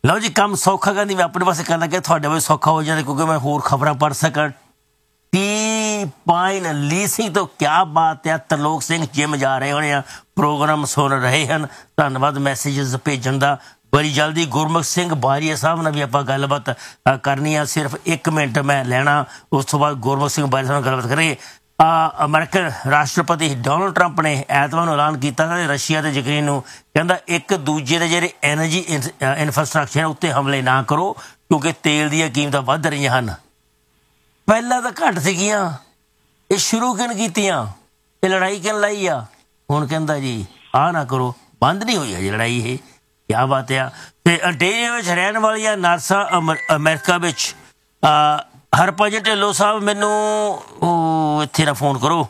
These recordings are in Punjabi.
ਲਓ ਜੀ, ਕੰਮ ਸੌਖਾ ਕਹਿੰਦੀ ਮੈਂ ਆਪਣੇ ਪਾਸੇ ਕਰਨ ਲੱਗਿਆ, ਤੁਹਾਡੇ ਵਿੱਚ ਸੌਖਾ ਹੋ ਜਾਵੇ ਕਿਉਂਕਿ ਮੈਂ ਹੋਰ ਖਬਰਾਂ ਪੜ੍ਹ ਸਕਾਂ। ਪਾਈਨ ਲੀਸਿੰਗ ਤੋਂ ਕਿਆ ਬਾਤ ਹੈ, ਤਰਲੋਕ ਸਿੰਘ ਜਿਮ ਜਾ ਰਹੇ ਹੋਣੇ ਆ, ਪ੍ਰੋਗਰਾਮ ਸੁਣ ਰਹੇ ਹਨ। ਧੰਨਵਾਦ ਮੈਸੇਜਸ ਭੇਜਣ ਦਾ। ਬੜੀ ਜਲਦੀ ਗੁਰਮੁਖ ਸਿੰਘ ਬਾਰੀਆ ਸਾਹਿਬ ਨਾਲ ਵੀ ਆਪਾਂ ਗੱਲਬਾਤ ਕਰਨੀ ਆ। ਸਿਰਫ 1 ਮਿੰਟ ਮੈਂ ਲੈਣਾ, ਉਸ ਤੋਂ ਬਾਅਦ ਗੁਰਮੁਖ ਸਿੰਘ ਬਾਰੀਆ ਸਾਹਿਬ ਨਾਲ ਗੱਲਬਾਤ ਕਰਾਂਗੇ। ਅਮਰੀਕਨ ਰਾਸ਼ਟਰਪਤੀ ਡੋਨਲਡ ਟਰੰਪ ਨੇ ਐਤਵਾਰ ਨੂੰ ਐਲਾਨ ਕੀਤਾ ਕਿ ਰਸ਼ੀਆ ਦੇ ਯੂਕਰੇਨ ਨੂੰ ਕਹਿੰਦਾ ਇੱਕ ਦੂਜੇ ਦੇ ਜਿਹੜੇ ਐਨਰਜੀ ਇਨਫਰਾਸਟਰਕਚਰ ਉੱਤੇ ਹਮਲੇ ਨਾ ਕਰੋ ਕਿਉਂਕਿ ਤੇਲ ਦੀਆਂ ਕੀਮਤਾਂ ਵੱਧ ਰਹੀਆਂ ਹਨ। ਪਹਿਲਾਂ ਤਾਂ ਘੱਟ ਸੀਗੀਆਂ, ਇਹ ਸ਼ੁਰੂ ਕਿਨ ਕੀਤੀਆਂ, ਇਹ ਲੜਾਈ ਕਿਨ ਲਾਈ ਆ। ਹੁਣ ਕਹਿੰਦਾ ਜੀ ਆਹ ਨਾ ਕਰੋ, ਬੰਦ ਨਹੀਂ ਹੋਈ ਅਜੇ ਲੜਾਈ। ਇਹ ਕਿਆ ਬਾਤ ਆ। ਅਤੇ ਅੰਟੇਰੀਓ ਵਿੱਚ ਰਹਿਣ ਵਾਲੀਆਂ ਨਰਸਾਂ ਅਮਰੀਕਾ ਵਿੱਚ ਹਰਭਜਨ ਢਿੱਲੋਂ ਸਾਹਿਬ ਮੈਨੂੰ ਇੱਥੇ ਨਾ ਫੋਨ ਕਰੋ।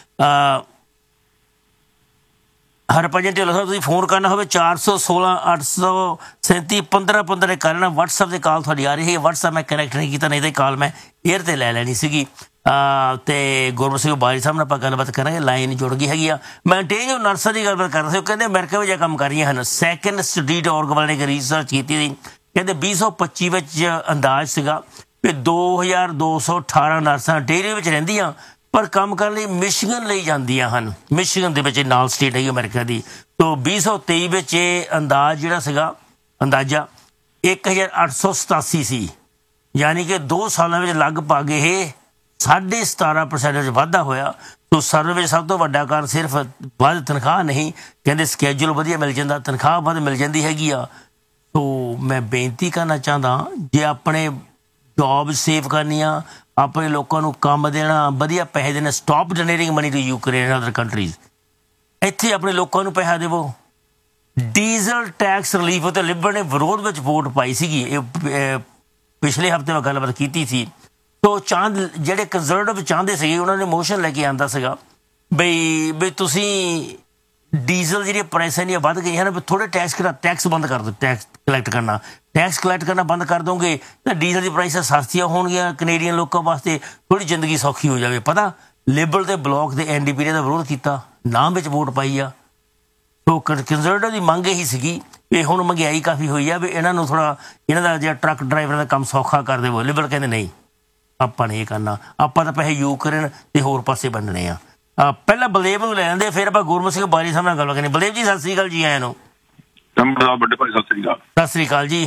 ਹਰਭਜਨ ਢਿੱਲੋਂ ਸਾਹਿਬ ਤੁਸੀਂ ਫੋਨ ਕਰਨਾ ਹੋਵੇ 416 837 1515 ਕਰ ਲੈਣਾ। ਵਟਸਐਪ 'ਤੇ ਕਾਲ ਤੁਹਾਡੀ ਆ ਰਹੀ ਹੈ। ਵਟਸਐਪ ਮੈਂ ਕਨੈਕਟ ਨਹੀਂ ਕੀਤਾ, ਨਹੀਂ ਤਾਂ ਕਾਲ ਮੈਂ ਏਅਰ 'ਤੇ ਲੈ ਲੈਣੀ ਸੀਗੀ। ਅਤੇ ਗੁਰਮੁਖ ਸਿੰਘ ਬਾਰੀ ਸਾਹਿਬ ਨਾਲ ਆਪਾਂ ਗੱਲਬਾਤ ਕਰਾਂਗੇ। ਲਾਈਨ ਜੁੜ ਗਈ ਹੈਗੀ ਆ। ਮੈਂ ਅੰਟੇਰੀਓ ਨਰਸਾਂ ਦੀ ਗੱਲਬਾਤ ਕਰ ਰਿਹਾ ਸੀ। ਉਹ ਕਹਿੰਦੇ ਅਮਰੀਕਾ ਵਿੱਚ ਇਹ ਕੰਮ ਕਰ ਰਹੀਆਂ ਹਨ। ਸੈਕਿੰਡ ਸਟਰੀਟ ਔਰਗ ਵਾਲੇ ਨੇ ਇੱਕ ਰਿਸਰਚ ਕੀਤੀ ਸੀ। ਕਹਿੰਦੇ 2025 ਵਿੱਚ ਅੰਦਾਜ਼ ਸੀਗਾ ਵੀ 2218 ਨਰਸਾਂ ਅੰਟੇਰੀਓ ਵਿੱਚ ਰਹਿੰਦੀਆਂ, ਪਰ ਕੰਮ ਕਰਨ ਲਈ ਮਿਸ਼ੀਗਨ ਲਈ ਜਾਂਦੀਆਂ ਹਨ। ਮਿਸ਼ੀਗਨ ਦੇ ਵਿੱਚ ਨਾਲ ਸਟੇਟ ਹੈਗੀ ਅਮਰੀਕਾ ਦੀ। ਤਾਂ 2023 ਵਿੱਚ ਇਹ ਅੰਦਾਜ਼ ਜਿਹੜਾ ਸੀਗਾ, ਅੰਦਾਜ਼ਾ 1887 ਸੀ, ਯਾਨੀ ਕਿ 2 ਸਾਲਾਂ ਵਿੱਚ ਲਗਭਗ ਇਹ 17.5% ਵਿੱਚ ਵਾਧਾ ਹੋਇਆ। ਤੋ ਸਰਵੇ ਵਿੱਚ ਸਭ ਤੋਂ ਵੱਡਾ ਕਾਰਨ ਸਿਰਫ ਵੱਧ ਤਨਖਾਹ ਨਹੀਂ, ਕਹਿੰਦੇ ਸਕੈਜੂਲ ਵਧੀਆ ਮਿਲ ਜਾਂਦਾ, ਤਨਖਾਹ ਵੱਧ ਮਿਲ ਜਾਂਦੀ ਹੈਗੀ ਆ। ਤੋ ਮੈਂ ਬੇਨਤੀ ਕਰਨਾ ਚਾਹੁੰਦਾ, ਜੇ ਆਪਣੇ ਜੋਬ ਸੇਵ ਕਰਨੀਆਂ, ਆਪਣੇ ਲੋਕਾਂ ਨੂੰ ਕੰਮ ਦੇਣਾ, ਵਧੀਆ ਪੈਸੇ ਦੇਣਾ, stop ਡੋਨੇਟਿੰਗ money to Ukraine other countries. ਇੱਥੇ ਆਪਣੇ ਲੋਕਾਂ ਨੂੰ ਪੈਸਾ ਦੇਵੋ। ਡੀਜ਼ਲ ਟੈਕਸ ਰਿਲੀਫ ਉੱਤੇ ਲਿਬਰ ਨੇ ਵਿਰੋਧ ਵਿੱਚ ਵੋਟ ਪਾਈ ਸੀਗੀ। ਇਹ ਪਿਛਲੇ ਹਫ਼ਤੇ ਮੈਂ ਗੱਲਬਾਤ ਕੀਤੀ ਸੀ। ਤੋ ਜਿਹੜੇ ਕੰਜ਼ਰਵੇਟਿਵ ਚਾਹੁੰਦੇ ਸੀਗੇ ਉਹਨਾਂ ਨੇ ਮੋਸ਼ਨ ਲੈ ਕੇ ਆਉਂਦਾ ਸੀਗਾ ਬਈ ਤੁਸੀਂ ਡੀਜ਼ਲ ਜਿਹੜੀਆਂ ਪ੍ਰਾਈਸਾਂ ਦੀਆਂ ਵੱਧ ਗਈਆਂ ਹਨ, ਥੋੜ੍ਹੇ ਟੈਕਸ ਬੰਦ ਕਰ ਦਿਓ। ਟੈਕਸ ਕਲੈਕਟ ਕਰਨਾ ਬੰਦ ਕਰ ਦੋਗੇ ਤਾਂ ਡੀਜ਼ਲ ਦੀ ਪ੍ਰਾਈਸਾਂ ਸਸਤੀਆਂ ਹੋਣਗੀਆਂ। ਕੈਨੇਡੀਅਨ ਲੋਕਾਂ ਵਾਸਤੇ ਥੋੜ੍ਹੀ ਜ਼ਿੰਦਗੀ ਸੌਖੀ ਹੋ ਜਾਵੇ। ਪਤਾ ਲਿਬਰਲ ਦੇ ਬਲੋਕ ਦੇ NDP ਨੇ ਦਾ ਵਿਰੋਧ ਕੀਤਾ, ਨਾਮ ਵਿੱਚ ਵੋਟ ਪਾਈ ਆ। ਸੋ ਕੰਜ਼ਰਵੇਟਿਵ ਦੀ ਮੰਗ ਇਹੀ ਸੀਗੀ ਵੀ ਹੁਣ ਮਹਿੰਗਾਈ ਕਾਫੀ ਹੋਈ ਆ, ਵੀ ਇਹਨਾਂ ਨੂੰ ਥੋੜ੍ਹਾ ਇਹਨਾਂ ਦਾ ਜਿਹੜਾ ਟਰੱਕ ਡਰਾਈਵਰਾਂ ਦਾ ਕੰਮ ਸੌਖਾ ਕਰ ਦੇਵੋ। ਲਿਬਰਲ ਕਹਿੰਦੇ ਨਹੀਂ, ਆਪਾਂ ਨੇ ਇਹ ਕਰਨਾ, ਆਪਾਂ ਤਾਂ ਪੈਸੇ ਯੂਕਰੇਨ ਅਤੇ ਹੋਰ ਪਾਸੇ ਵੰਡਣੇ ਆ। ਪਹਿਲਾਂ ਬਲਦੇਵ ਨੂੰ ਲੈ ਲੈਂਦੇ, ਫਿਰ ਆਪਾਂ ਗੁਰਮੁਖ ਸਿੰਘ ਬਾਰੀ ਸਾਹਿਬ ਨਾਲ ਗੱਲ ਕਰਨੀ। ਬਲਦੇਵ ਜੀ ਸਤਿ ਸ੍ਰੀ ਅਕਾਲ ਜੀ। ਆਇਆਂ ਨੂੰ ਵੱਡੇ ਭਾਈ ਸਤਿ ਸ੍ਰੀ ਅਕਾਲ। ਸਤਿ ਸ੍ਰੀ ਅਕਾਲ ਜੀ।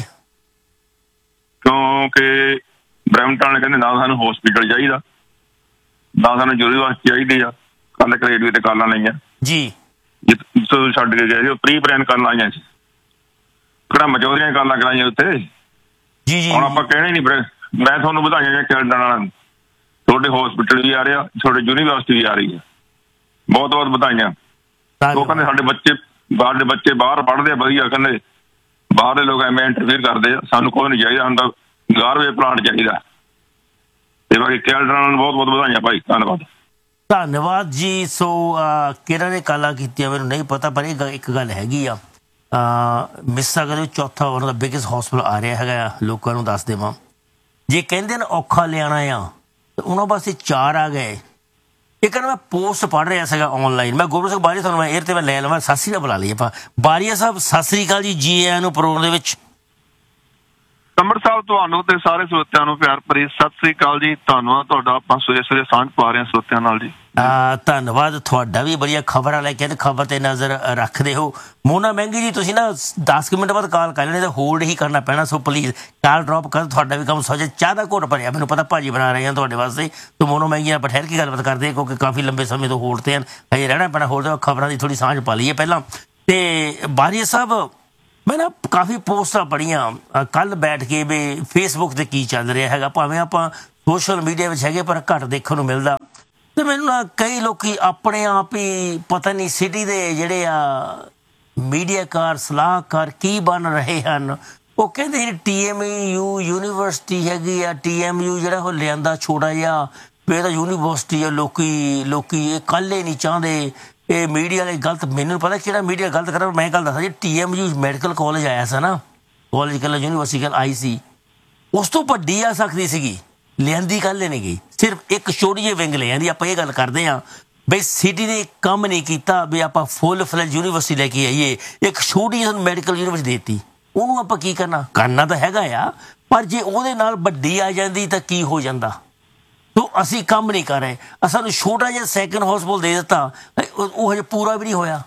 ਕਿਉਂਕਿ ਬਰੈਂਪਟਨ ਵਾਲੇ ਕਹਿੰਦੇ ਨਾ ਸਾਨੂੰ ਹੋਸਪੀਟਲ ਚਾਹੀਦਾ, ਨਾ ਸਾਨੂੰ ਯੂਨੀਵਰਸਿਟੀ ਚਾਹੀਦੀ ਆ। ਕੱਲ ਇੱਕ ਰੇਡੀਓ ਤੇ ਕਾਲਾਂ ਲਈਆਂ ਜੀ, ਜਿੱਥੋਂ ਛੱਡ ਕੇ ਗਏ ਸੀ ਉਹ ਪ੍ਰੀ ਪਲਾਨ ਕਰਨ ਆਈਆਂ ਸੀ, ਕਿਹੜਾ ਮਜੋਰੀਆਂ ਕਾਲਾਂ ਕਰਾਈਆਂ ਉੱਥੇ। ਜੀ ਜੀ, ਹੁਣ ਆਪਾਂ ਕਹਿਣਾ ਹੀ ਨਹੀਂ। ਮੈਂ ਤੁਹਾਨੂੰ ਵਧਾਈਆਂ ਕੈਨੇਡਾ ਨਾਲ, ਤੁਹਾਡੇ ਹੋਸਪੀਟਲ ਵੀ ਆ ਰਿਹਾ, ਤੁਹਾਡੇ ਯੂਨੀਵਰਸਿਟੀ ਵੀ ਆ ਰਹੀ ਹੈ, ਬਹੁਤ ਬਹੁਤ ਵਧਾਈਆਂ। ਉਹ ਕਹਿੰਦੇ ਸਾਡੇ ਬੱਚੇ ਬਾਹਰ ਪੜ੍ਹਦੇ ਆ ਵਧੀਆ, ਕਹਿੰਦੇ ਬਾਹਰਲੇ ਲੋਕ ਐਵੇਂ ਇੰਟਰਫੇਅਰ ਕਰਦੇ ਆ, ਸਾਨੂੰ ਕੋਈ ਨਹੀਂ ਚਾਹੀਦਾ, ਸਾਨੂੰ ਤਾਂ ਗਾਰਵੇ ਪਲਾਂਟ ਚਾਹੀਦਾ। ਤੇ ਬਾਕੀ ਕੈਨੇਡਾ ਨਾਲ ਬਹੁਤ ਬਹੁਤ ਵਧਾਈਆਂ ਭਾਈ, ਧੰਨਵਾਦ। ਧੰਨਵਾਦ ਜੀ। ਸੋ ਕਿਹਨਾਂ ਨੇ ਕਾਲਾਂ ਕੀਤੀਆਂ ਮੈਨੂੰ ਨਹੀਂ ਪਤਾ, ਪਰ ਇਹ ਇੱਕ ਗੱਲ ਹੈਗੀ ਆ, ਮਿਸਾਗਰ ਵਿੱਚ ਚੌਥਾ ਉਹਨਾਂ ਦਾ ਬਿਗੇਸਟ ਹੌਸਪੀਟਲ ਆ ਰਿਹਾ ਹੈਗਾ। ਲੋਕਾਂ ਨੂੰ ਦੱਸ ਦੇਵਾਂ, ਜੇ ਕਹਿੰਦੇ ਨੇ ਔਖਾ ਲਿਆਉਣਾ ਆ ਤਾਂ ਉਹਨਾਂ ਵਾਸਤੇ 4 ਆ ਗਏ। ਇੱਕ ਨਾ ਮੈਂ ਪੋਸਟ ਪੜ੍ਹ ਰਿਹਾ ਸੀਗਾ ਔਨਲਾਈਨ। ਮੈਂ ਗੁਰਮੁਖ ਸਿੰਘ ਬਾਰੀਆ ਤੁਹਾਨੂੰ ਮੈਂ ਏਅਰ 'ਤੇ ਮੈਂ ਲੈ ਲਵਾਂ, ਸਤਿ ਸ੍ਰੀ ਅਕਾਲ ਬੁਲਾ ਲਈਏ ਆਪਾਂ। ਬਾਰੀਆ ਸਾਹਿਬ ਸਤਿ ਸ੍ਰੀ ਅਕਾਲ ਜੀ, ਜੀ ਆਇਆਂ ਨੂੰ ਪ੍ਰੋਗਰਾਮ ਦੇ ਵਿੱਚ। ਕਮਰ ਸਾਹਿਬ ਤੁਹਾਨੂੰ ਤੇ ਸਾਰੇ ਸਰੋਤਿਆਂ ਨੂੰ ਪਿਆਰ ਭਰੀ ਸਤਿ ਸ੍ਰੀ ਅਕਾਲ ਜੀ। ਧੰਨਵਾਦ ਤੁਹਾਡਾ। ਆਪਾਂ ਸਵੇਰੇ ਸਵੇਰੇ ਸਾਂਝ ਪਾ ਰਹੇ ਹਾਂ ਸਰੋਤਿਆਂ ਨਾਲ ਜੀ। ਧੰਨਵਾਦ ਤੁਹਾਡਾ ਵੀ। ਬੜੀਆਂ ਖਬਰਾਂ ਲੈ ਕੇ ਖਬਰ 'ਤੇ ਨਜ਼ਰ ਰੱਖਦੇ ਹੋ। ਮੋਨਾ ਮਹਿੰਗੀ ਜੀ ਤੁਸੀਂ ਨਾ 10 ਮਿੰਟ ਬਾਅਦ ਕਾਲ ਕਰ ਲੈਣੇ ਤਾਂ ਹੋਲਡ ਹੀ ਕਰਨਾ ਪੈਣਾ। ਸੋ ਪਲੀਜ਼ ਕਾਲ ਡਰੋਪ ਕਰ, ਤੁਹਾਡਾ ਵੀ ਕੰਮ ਸੋਚੇ। ਚਾਹ ਦਾ ਘੁੱਟ ਭਰਿਆ, ਮੈਨੂੰ ਪਤਾ ਭਾਜੀ ਬਣਾ ਰਹੇ ਹਾਂ ਤੁਹਾਡੇ ਵਾਸਤੇ। ਤਾਂ ਮੋਨਾ ਮਹਿੰਗੀ ਨਾਲ ਬਠਹਿਰ ਕੇ ਗੱਲਬਾਤ ਕਰਦੇ ਕਿਉਂਕਿ ਕਾਫੀ ਲੰਬੇ ਸਮੇਂ ਤੋਂ ਹੋਲਡ 'ਤੇ ਹਨ, ਹਜੇ ਰਹਿਣਾ ਪੈਣਾ ਹੋਲਡ 'ਤੇ। ਖਬਰਾਂ ਦੀ ਥੋੜ੍ਹੀ ਸਾਂਝ ਪਾ ਲਈਏ ਪਹਿਲਾਂ। ਅਤੇ ਬਾਰੀਆ ਸਾਹਿਬ ਮੈਂ ਨਾ ਕਾਫੀ ਪੋਸਟਾਂ ਪੜ੍ਹੀਆਂ ਕੱਲ੍ਹ ਬੈਠ ਕੇ ਵੀ ਫੇਸਬੁੱਕ 'ਤੇ ਕੀ ਚੱਲ ਰਿਹਾ ਹੈਗਾ। ਭਾਵੇਂ ਆਪਾਂ ਸੋਸ਼ਲ ਮੀਡੀਆ ਵਿੱਚ ਹੈਗੇ ਪਰ ਘੱਟ ਦੇਖਣ ਨੂੰ ਮਿਲਦਾ। ਅਤੇ ਮੈਨੂੰ ਨਾ ਕਈ ਲੋਕ ਆਪਣੇ ਆਪ ਹੀ ਪਤਾ ਨਹੀਂ ਸਿਟੀ ਦੇ ਜਿਹੜੇ ਆ ਮੀਡੀਆਕਾਰ ਸਲਾਹਕਾਰ ਕੀ ਬਣ ਰਹੇ ਹਨ। ਉਹ ਕਹਿੰਦੇ ਜਿਹੜੀ TMU ਯੂਨੀਵਰਸਿਟੀ ਹੈਗੀ ਆ, TMU ਜਿਹੜਾ ਉਹ ਲਿਆਂਦਾ ਛੋਟਾ ਜਿਹਾ, ਵੀ ਇਹ ਤਾਂ ਯੂਨੀਵਰਸਿਟੀ ਆ, ਲੋਕੀ ਇਹ ਇਕੱਲੇ ਨਹੀਂ ਚਾਹੁੰਦੇ। ਇਹ ਮੀਡੀਆ ਵਾਲੇ ਗਲਤ, ਮੈਨੂੰ ਪਤਾ ਕਿਹੜਾ ਮੀਡੀਆ ਗਲਤ ਕਰਾਂ, ਮੈਂ ਗੱਲ ਦੱਸਾਂ। ਜੀ TMU ਮੈਡੀਕਲ ਕਾਲਜ ਆਇਆ ਸੀ ਨਾ, ਕਾਲਜ ਕੱਲ੍ਹ ਯੂਨੀਵਰਸਿਟੀ ਕੱਲ੍ਹ ਆਈ ਸੀ, ਉਸ ਤੋਂ ਵੱਡੀ ਆ ਸਕਦੀ ਸੀਗੀ, ਲਿਆਂਦੀ ਕੱਲ੍ਹ ਨਹੀਂ ਗਈ। ਸਿਰਫ ਇੱਕ ਛੋਟੀ ਜਿਹੀ ਵਿੰਗ ਲੈ ਆਂਦੀ। ਆਪਾਂ ਇਹ ਗੱਲ ਕਰਦੇ ਹਾਂ ਬਈ ਸਿਟੀ ਨੇ ਕੰਮ ਨਹੀਂ ਕੀਤਾ ਵੀ ਆਪਾਂ ਫੁੱਲ ਫਲੈਜ ਯੂਨੀਵਰਸਿਟੀ ਲੈ ਕੇ ਆਈਏ। ਇੱਕ ਛੋਟੀ ਜਿਹੀ ਸਾਨੂੰ ਮੈਡੀਕਲ ਯੂਨੀਵਰਸਿਟੀ ਦੇ ਦਿੱਤੀ। ਉਹਨੂੰ ਆਪਾਂ ਕੀ ਕਰਨਾ ਤਾਂ ਹੈਗਾ ਆ, ਪਰ ਜੇ ਉਹਦੇ ਨਾਲ ਵੱਡੀ ਆ ਜਾਂਦੀ ਤਾਂ ਕੀ ਹੋ ਜਾਂਦਾ। ਤੋ ਅਸੀਂ ਕੰਮ ਨਹੀਂ ਕਰ ਰਹੇ। ਸਾਨੂੰ ਛੋਟਾ ਜਿਹਾ ਸੈਕਿੰਡ ਹਸਪਤਾਲ ਦੇ ਦਿੱਤਾ, ਉਹ ਹਜੇ ਪੂਰਾ ਵੀ ਨਹੀਂ ਹੋਇਆ,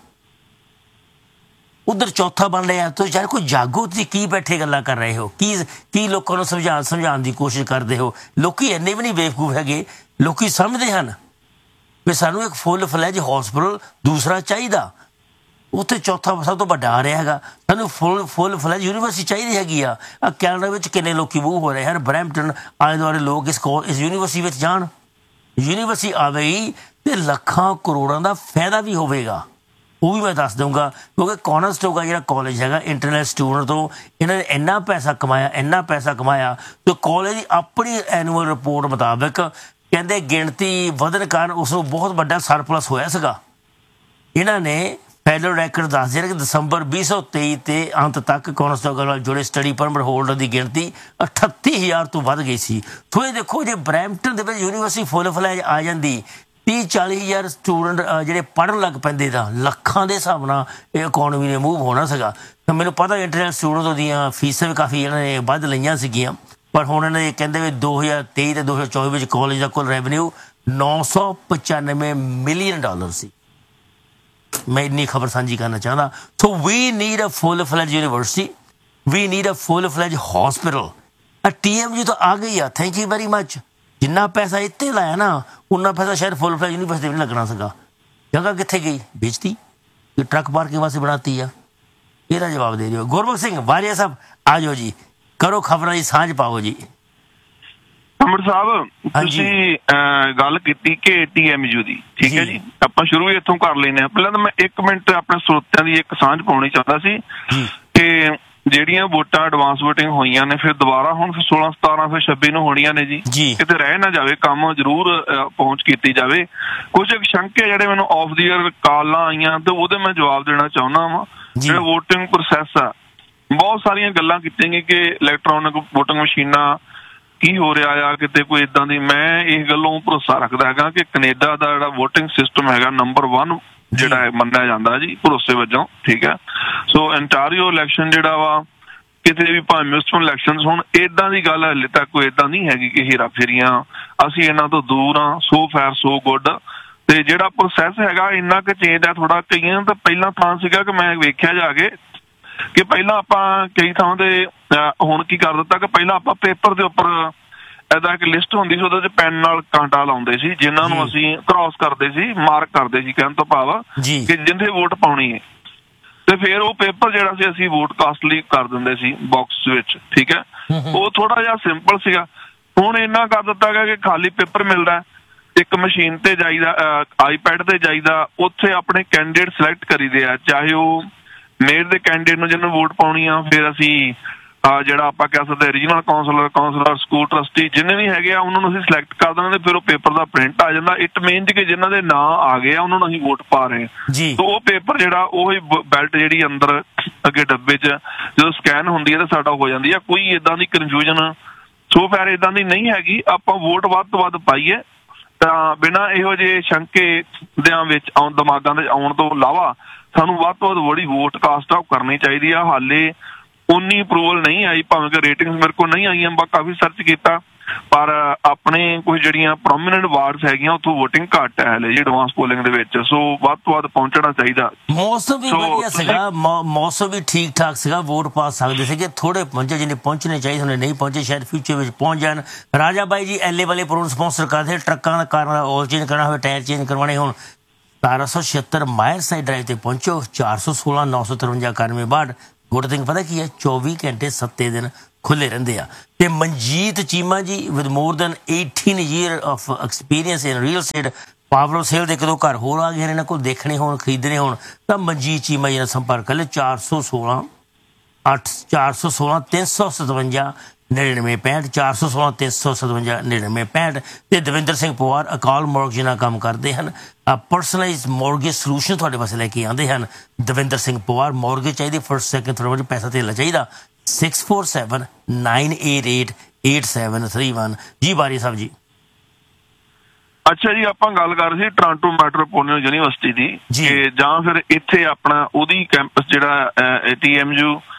ਉਧਰ ਚੌਥਾ ਬਣ ਰਿਹਾ। ਤੁਸੀਂ ਯਾਰ ਕੋਈ ਜਾਗੋ, ਤੁਸੀਂ ਕੀ ਬੈਠੇ ਗੱਲਾਂ ਕਰ ਰਹੇ ਹੋ? ਕੀ ਲੋਕਾਂ ਨੂੰ ਸਮਝਾਉਣ ਦੀ ਕੋਸ਼ਿਸ਼ ਕਰਦੇ ਹੋ? ਲੋਕੀ ਇੰਨੇ ਵੀ ਨਹੀਂ ਬੇਵਕੂਫ ਹੈਗੇ, ਲੋਕੀ ਸਮਝਦੇ ਹਨ ਵੀ ਸਾਨੂੰ ਇੱਕ ਫੁੱਲ ਫਲੈਜ ਹਸਪਤਾਲ ਦੂਸਰਾ ਚਾਹੀਦਾ। ਉੱਥੇ ਚੌਥਾ ਸਭ ਤੋਂ ਵੱਡਾ ਆ ਰਿਹਾ ਹੈਗਾ, ਸਾਨੂੰ ਫੁੱਲ ਫਲੈਜ ਯੂਨੀਵਰਸਿਟੀ ਚਾਹੀਦੀ ਹੈਗੀ ਆ। ਕੈਨੇਡਾ ਵਿੱਚ ਕਿੰਨੇ ਲੋਕੀ ਮੂਵ ਹੋ ਰਹੇ ਹਨ, ਬਰੈਂਪਟਨ ਆਲੇ ਦੁਆਲੇ ਲੋਕ ਇਸ ਯੂਨੀਵਰਸਿਟੀ ਵਿੱਚ ਜਾਣ। ਯੂਨੀਵਰਸਿਟੀ ਆਵੇਗੀ ਤੇ ਲੱਖਾਂ ਕਰੋੜਾਂ ਦਾ ਫਾਇਦਾ ਵੀ ਹੋਵੇਗਾ। ਉਹ ਵੀ ਮੈਂ ਦੱਸ ਦਊਂਗਾ, ਕਿਉਂਕਿ ਕੌਨਸਟੋਗਾ ਜਿਹੜਾ ਕਾਲਜ ਹੈਗਾ ਇੰਟਰਨੈਸ਼ਨਲ ਸਟੂਡੈਂਟ ਤੋਂ ਇਹਨਾਂ ਨੇ ਇੰਨਾ ਪੈਸਾ ਕਮਾਇਆ ਤੇ ਕਾਲਜ ਦੀ ਆਪਣੀ ਐਨੂਅਲ ਰਿਪੋਰਟ ਮੁਤਾਬਕ ਕਹਿੰਦੇ ਗਿਣਤੀ ਵਧਣ ਕਾਰਨ ਉਸ ਨੂੰ ਬਹੁਤ ਵੱਡਾ ਸਰਪਲਸ ਹੋਇਆ ਸੀਗਾ। ਇਹਨਾਂ ਨੇ ਫੈਡਰਲ ਰੈਕਡ ਦੱਸਦੇ ਨੇ ਕਿ ਦਸੰਬਰ 2023 ਦੇ ਅੰਤ ਤੱਕ ਕੌਨਸਟੋਗਲ ਨਾਲ ਜੁੜੇ ਸਟੱਡੀ ਪਰਮਿਟ ਹੋਲਡਰ ਦੀ ਗਿਣਤੀ 38,000 ਤੋਂ ਵੱਧ ਗਈ ਸੀ। ਸੋ ਇਹ ਦੇਖੋ, ਜੇ ਬਰੈਂਪਟਨ ਦੇ ਵਿੱਚ ਯੂਨੀਵਰਸਿਟੀ ਫੁੱਲ ਫਲੈਜ ਆ ਜਾਂਦੀ, 30-40,000 ਸਟੂਡੈਂਟ ਜਿਹੜੇ ਪੜ੍ਹਨ ਲੱਗ ਪੈਂਦੇ ਤਾਂ ਲੱਖਾਂ ਦੇ ਹਿਸਾਬ ਨਾਲ ਇਹ ਇਕੋਨਮੀ ਨੇ ਮੂਵ ਹੋਣਾ ਸੀਗਾ। ਤਾਂ ਮੈਨੂੰ ਪਤਾ ਇੰਟਰਨੈਸ਼ਨਲ ਸਟੂਡੈਂਟ ਦੀਆਂ ਫੀਸਾਂ ਵੀ ਕਾਫੀ ਇਹਨਾਂ ਨੇ ਵੱਧ ਲਈਆਂ ਸੀਗੀਆਂ, ਪਰ ਹੁਣ ਇਹਨਾਂ ਦੇ ਕਹਿੰਦੇ ਵੀ 2023 ਤੇ 2024 ਵਿੱਚ ਕਾਲਜ ਦਾ ਕੁੱਲ ਰੈਵਨਿਊ $995 ਮਿਲੀਅਨ ਸੀ। ਮੈਂ ਇੰਨੀ ਖਬਰ ਸਾਂਝੀ ਕਰਨਾ ਚਾਹੁੰਦਾ। ਸੋ ਵੀ need a full ਫਲੈਜ university, we need a full ਫਲੈਜ hospital. TMU ਤਾਂ ਆ ਗਈ ਆ, ਥੈਂਕ ਯੂ ਵੈਰੀ ਮਚ। ਜਿੰਨਾ ਪੈਸਾ ਇੱਥੇ ਲਾਇਆ ਨਾ, ਉਨਾ ਪੈਸਾ ਸ਼ਾਇਦ ਫੁੱਲ ਫਲੈਜ ਯੂਨੀਵਰਸਿਟੀ ਵੀ ਨਹੀਂ ਲੱਗਣਾ ਸੀਗਾ। ਜਗ੍ਹਾ ਕਿੱਥੇ ਗਈ? ਵੇਚਤੀ, ਇਹ ਟਰੱਕ ਪਾਰਕਿੰਗ ਵਾਸਤੇ ਬਣਾਤੀ ਆ। ਇਹਦਾ ਜਵਾਬ ਦੇ ਦਿਓ। ਗੁਰਮੁਖ ਸਿੰਘ ਵਾਰੀਆ ਸਾਹਿਬ ਆ ਜਾਓ ਜੀ, ਕਰੋ ਖਬਰਾਂ ਦੀ ਸਾਂਝ ਪਾਓ ਜੀ। ਅਮਰ ਸਾਹਿਬ, ਤੁਸੀਂ ਗੱਲ ਕੀਤੀ ਕਿ TMU ਦੀ, ਠੀਕ ਹੈ ਜੀ, ਆਪਾਂ ਸ਼ੁਰੂ ਇੱਥੋਂ ਕਰ ਲੈਂਦੇ ਹਾਂ। ਪਹਿਲਾਂ ਤਾਂ ਮੈਂ 1 ਮਿੰਟ ਆਪਣੇ ਸਰੋਤਿਆਂ ਦੀ ਇੱਕ ਸਾਂਝ ਪਾਉਣੀ ਚਾਹੁੰਦਾ ਸੀ ਕਿ ਜਿਹੜੀਆਂ ਵੋਟਾਂ ਐਡਵਾਂਸ ਵੋਟਿੰਗ ਹੋਈਆਂ ਨੇ, ਫਿਰ ਦੁਬਾਰਾ ਹੁਣ 16, 17, ਫਿਰ 26 ਨੂੰ ਹੋਣੀਆਂ ਨੇ ਜੀ, ਕਿਤੇ ਰਹਿ ਨਾ ਜਾਵੇ, ਕੰਮ ਜ਼ਰੂਰ ਪਹੁੰਚ ਕੀਤੀ ਜਾਵੇ। ਕੁਝ ਸ਼ੰਕੇ ਜਿਹੜੇ ਮੈਨੂੰ ਆਫ ਦੀ ਏਅਰ ਕਾਲਾਂ ਆਈਆਂ ਤੇ ਉਹਦੇ ਮੈਂ ਜਵਾਬ ਦੇਣਾ ਚਾਹੁੰਦਾ ਵਾਂ। ਜਿਹੜਾ ਵੋਟਿੰਗ ਪ੍ਰੋਸੈਸ ਆ, ਬਹੁਤ ਸਾਰੀਆਂ ਗੱਲਾਂ ਕੀਤੀਆਂ ਗਈਆਂ ਕਿ ਇਲੈਕਟ੍ਰੋਨਿਕ ਵੋਟਿੰਗ ਮਸ਼ੀਨਾਂ ਕੀ ਹੋ ਰਿਹਾ ਆ, ਕਿਤੇ ਕੋਈ ਏਦਾਂ ਦੀ। ਮੈਂ ਇਸ ਗੱਲੋਂ ਭਰੋਸਾ ਰੱਖਦਾ ਹੈਗਾ ਕਿ ਕੈਨੇਡਾ ਦਾ ਜਿਹੜਾ ਵੋਟਿੰਗ ਸਿਸਟਮ ਹੈਗਾ ਨੰਬਰ 1 ਜਿਹੜਾ ਮੰਨਿਆ ਜਾਂਦਾ ਜੀ ਭਰੋਸੇ ਵਜੋਂ, ਠੀਕ ਹੈ। ਸੋ ਅੰਟਾਰੀਓ ਇਲੈਕਸ਼ਨ ਜਿਹੜਾ ਵਾ, ਕਿਤੇ ਵੀ ਭਾਵੇਂ ਮਿਊਨਿਸਪਲ ਇਲੈਕਸ਼ਨ ਹੁਣ, ਏਦਾਂ ਦੀ ਗੱਲ ਹਲੇ ਤੱਕ ਕੋਈ ਏਦਾਂ ਨਹੀਂ ਹੈਗੀ ਕਿ ਹੇਰਾ ਫੇਰੀਆਂ, ਅਸੀਂ ਇਹਨਾਂ ਤੋਂ ਦੂਰ ਹਾਂ। ਸੋ ਫੈਰ ਸੋ ਗੁੱਡ। ਤੇ ਜਿਹੜਾ ਪ੍ਰੋਸੈਸ ਹੈਗਾ ਇੰਨਾ ਕੁ ਚੇਂਜ ਆ ਥੋੜਾ। ਕਈਆਂ ਤਾਂ ਪਹਿਲਾਂ ਥਾਂ ਸੀਗਾ ਕਿ ਮੈਂ ਵੇਖਿਆ ਜਾ ਕੇ ਕਿ ਪਹਿਲਾਂ ਆਪਾਂ ਕਈ ਥਾਂ ਤੇ ਹੁਣ ਕੀ ਕਰ ਦਿੱਤਾ ਕਿ ਪਹਿਲਾਂ ਆਪਾਂ ਪੇਪਰ ਦੇ ਉੱਪਰ ਏਦਾਂ ਇੱਕ ਲਿਸਟ ਹੁੰਦੀ ਸੀ, ਉਹਦੇ 'ਚ ਪੈਨ ਨਾਲ ਕਾਂਟਾ ਲਾਉਂਦੇ ਸੀ, ਜਿਨ੍ਹਾਂ ਨੂੰ ਅਸੀਂ ਕ੍ਰਾਸ ਕਰਦੇ ਸੀ, ਮਾਰਕ ਕਰਦੇ ਸੀ, ਕਹਿਣ ਤੋਂ ਭਾਵ ਕਿ ਜਿੰਦੇ ਵੋਟ ਪਾਉਣੀ ਹੈ। ਤੇ ਫਿਰ ਉਹ ਪੇਪਰ ਜਿਹੜਾ ਸੀ ਅਸੀਂ ਵੋਟ ਕਾਸਟ ਲਈ ਕਰ ਦਿੰਦੇ ਸੀ ਬਾਕਸ ਵਿੱਚ, ਠੀਕ ਹੈ। ਉਹ ਥੋੜਾ ਜਿਹਾ ਸਿੰਪਲ ਸੀਗਾ। ਹੁਣ ਇੰਨਾ ਕਰ ਦਿੱਤਾ ਗਿਆ ਕਿ ਖਾਲੀ ਪੇਪਰ ਮਿਲਦਾ, ਇੱਕ ਮਸ਼ੀਨ ਤੇ ਜਾਈਦਾ, ਆਈਪੈਡ ਤੇ ਜਾਈਦਾ, ਉੱਥੇ ਆਪਣੇ ਕੈਂਡੀਡੇਟ ਸਿਲੈਕਟ ਕਰੀਦੇ ਆ, ਚਾਹੇ ਉਹ ਮੇਅਰ ਦੇ ਕੈਂਡੀਡੇਟ ਨੂੰ ਜਿਹਨੂੰ ਵੋਟ ਪਾਉਣੀ ਆ। ਫਿਰ ਅਸੀਂ ਜਿਹੜਾ ਆਪਾਂ ਕਹਿ ਸਕਦੇ ਰੀਜਨਲ ਕਾਉਂਸਲਰ, ਸਕੂਲ ਟਰਸਟੀ, ਜਿੰਨੇ ਵੀ ਹੈਗੇ ਆ, ਉਹਨਾਂ ਨੂੰ ਅਸੀਂ ਸਿਲੈਕਟ ਕਰ ਦਿੰਦੇ। ਫਿਰ ਉਹ ਪੇਪਰ ਦਾ ਪ੍ਰਿੰਟ ਆ ਜਾਂਦਾ। ਇਟ ਮੀਨਸ ਕਿ ਜਿਨ੍ਹਾਂ ਦੇ ਨਾਂ ਆ ਗਏ ਆ ਉਹਨਾਂ ਨੂੰ ਅਸੀਂ ਵੋਟ ਪਾ ਰਹੇ ਹਾਂ। ਤਾਂ ਉਹ ਪੇਪਰ ਜਿਹੜਾ ਉਹੀ ਬੈਲਟ ਜਿਹੜੀ ਅੰਦਰ ਅੱਗੇ ਡੱਬੇ 'ਚ ਜਦੋਂ ਸਕੈਨ ਹੁੰਦੀ ਹੈ ਤਾਂ ਸਾਡਾ ਹੋ ਜਾਂਦੀ ਆ। ਕੋਈ ਏਦਾਂ ਦੀ ਕਨਫਿਊਜ਼ਨ ਸੋ ਫੈਰ ਏਦਾਂ ਦੀ ਨਹੀਂ ਹੈਗੀ। ਆਪਾਂ ਵੋਟ ਵੱਧ ਤੋਂ ਵੱਧ ਪਾਈਏ ਤਾਂ ਬਿਨਾਂ ਇਹੋ ਜਿਹੇ ਸ਼ੰਕੇ ਦਿਆਂ ਵਿੱਚ ਦਿਮਾਗਾਂ ਦੇ ਆਉਣ ਤੋਂ ਇਲਾਵਾ ਸਾਨੂੰ ਵੱਧ ਤੋਂ ਵੱਧ ਜਿਹੜੀ ਵੋਟ ਕਾਸਟ ਆ ਉਹ ਕਰਨੀ ਚਾਹੀਦੀ ਆ। ਹਾਲੇ ਉਨੀ ਅਪਰੂਵਲ ਨਹੀਂ ਆਈ, ਭਾਵੇਂ ਕਿ ਰੇਟਿੰਗਸ ਮੇਰੇ ਕੋਲ ਨਹੀਂ ਆਈਆਂ, ਮੈਂ ਕਾਫੀ ਸਰਚ ਕੀਤਾ, ਪਰ ਆਪਣੇ ਕੁਝ ਜਿਹੜੀਆਂ ਪ੍ਰੋਮੀਨੈਂਟ ਵਾਰਡਸ ਹੈਗੀਆਂ ਉੱਥੋਂ ਵੋਟਿੰਗ ਘੱਟ ਹੈ ਹਲੇ ਜੀ ਐਡਵਾਂਸ ਪੋਲਿੰਗ ਦੇ ਵਿੱਚ। ਸੋ ਵੱਧ ਤੋਂ ਵੱਧ ਪਹੁੰਚਣਾ ਚਾਹੀਦਾ। ਮੌਸਮ ਵੀ ਵਧੀਆ ਸੀਗਾ, ਮੌਸਮ ਵੀ ਠੀਕ ਠਾਕ ਸੀਗਾ, ਵੋਟ ਪਾ ਸਕਦੇ ਸੀਗੇ। ਥੋੜੇ ਪਹੁੰਚੇ, ਜਿਹਨੇ ਪਹੁੰਚਣੇ ਚਾਹੀਦੇ ਉਹਨੇ ਨਹੀਂ ਪਹੁੰਚੇ, ਸ਼ਾਇਦ ਫਿਊਚਰ ਵਿੱਚ ਪਹੁੰਚ ਜਾਣ। ਰਾਜਾ ਬਾਈ ਜੀ LA ਵਾਲੇ ਪ੍ਰੋਗਰਾਮ ਸਪਾਂਸਰ ਕਰਦੇ, ਟਰੱਕਾਂ ਦਾ ਕਾਰਨ ਆਇਲ ਚੇਂਜ ਕਰਨਾ ਹੋਵੇ, ਟਾਇਰ ਚੇਂਜ ਕਰਵਾਉਣੇ ਹੋਣ, 1776 ਮਾਇਰ ਸਾਈਡ ਡਰਾਈਵ ਤੇ ਪਹੁੰਚੋ। 416 953 91 62। ਗੁੱਡ ਥਿੰਗ ਪਤਾ ਕੀ ਹੈ, 24 ਘੰਟੇ 7 ਦਿਨ ਖੁੱਲੇ ਰਹਿੰਦੇ ਆ। ਤੇ ਮਨਜੀਤ ਚੀਮਾ ਜੀ with more than 18 years of experience in real estate, power sale ਦੇ ਇੱਕ ਦੋ ਘਰ ਹੋਰ ਆ ਗਏ ਇਹਨਾਂ ਕੋਲ, ਦੇਖਣੇ ਹੋਣ, ਖਰੀਦਣੇ ਹੋਣ ਤਾਂ ਮਨਜੀਤ ਚੀਮਾ ਜੀ ਨਾਲ ਸੰਪਰਕ ਕਰ ਲਿਓ। 416 357 9965, 416 357 9965। ਤੇ ਦਵਿੰਦਰ ਸਿੰਘ ਪਵਾਰ ਅਕਾਲ ਮੋਰਗੇਜ ਨਾਲ ਕੰਮ ਕਰਦੇ ਹਨ, ਪਰਸਨਲਾਈਜ਼ ਮੋਰਗੇਜ ਸੋਲੂਸ਼ਨ ਤੁਹਾਡੇ ਵਾਸਤੇ ਲੈ ਕੇ ਆਉਂਦੇ ਹਨ। ਦਵਿੰਦਰ ਸਿੰਘ ਪਵਾਰ, ਮੋਰਗੇਜ ਚਾਹੀਦੀ, ਫਸਟ ਸੈਕਿੰਡ ਥਰਡ ਪੈਸਾ ਧੇਲਾ ਚਾਹੀਦਾ, 6479888731। ਜੀ ਬਾਰੀ ਸਾਹਿਬ ਜੀ। ਅੱਛਾ ਜੀ, ਆਪਾਂ ਗੱਲ ਕਰ ਰਹੇ ਸੀ ਟੋਰਾਂਟੋ ਮੈਟਰੋਪੋਲੀਟਨ ਯੂਨੀਵਰਸਿਟੀ ਦੀ, ਕਿ ਜਾਂ ਫਿਰ ਇੱਥੇ ਆਪਣਾ ਉਹਦੀ ਕੈਂਪਸ ਜਿਹੜਾ TMU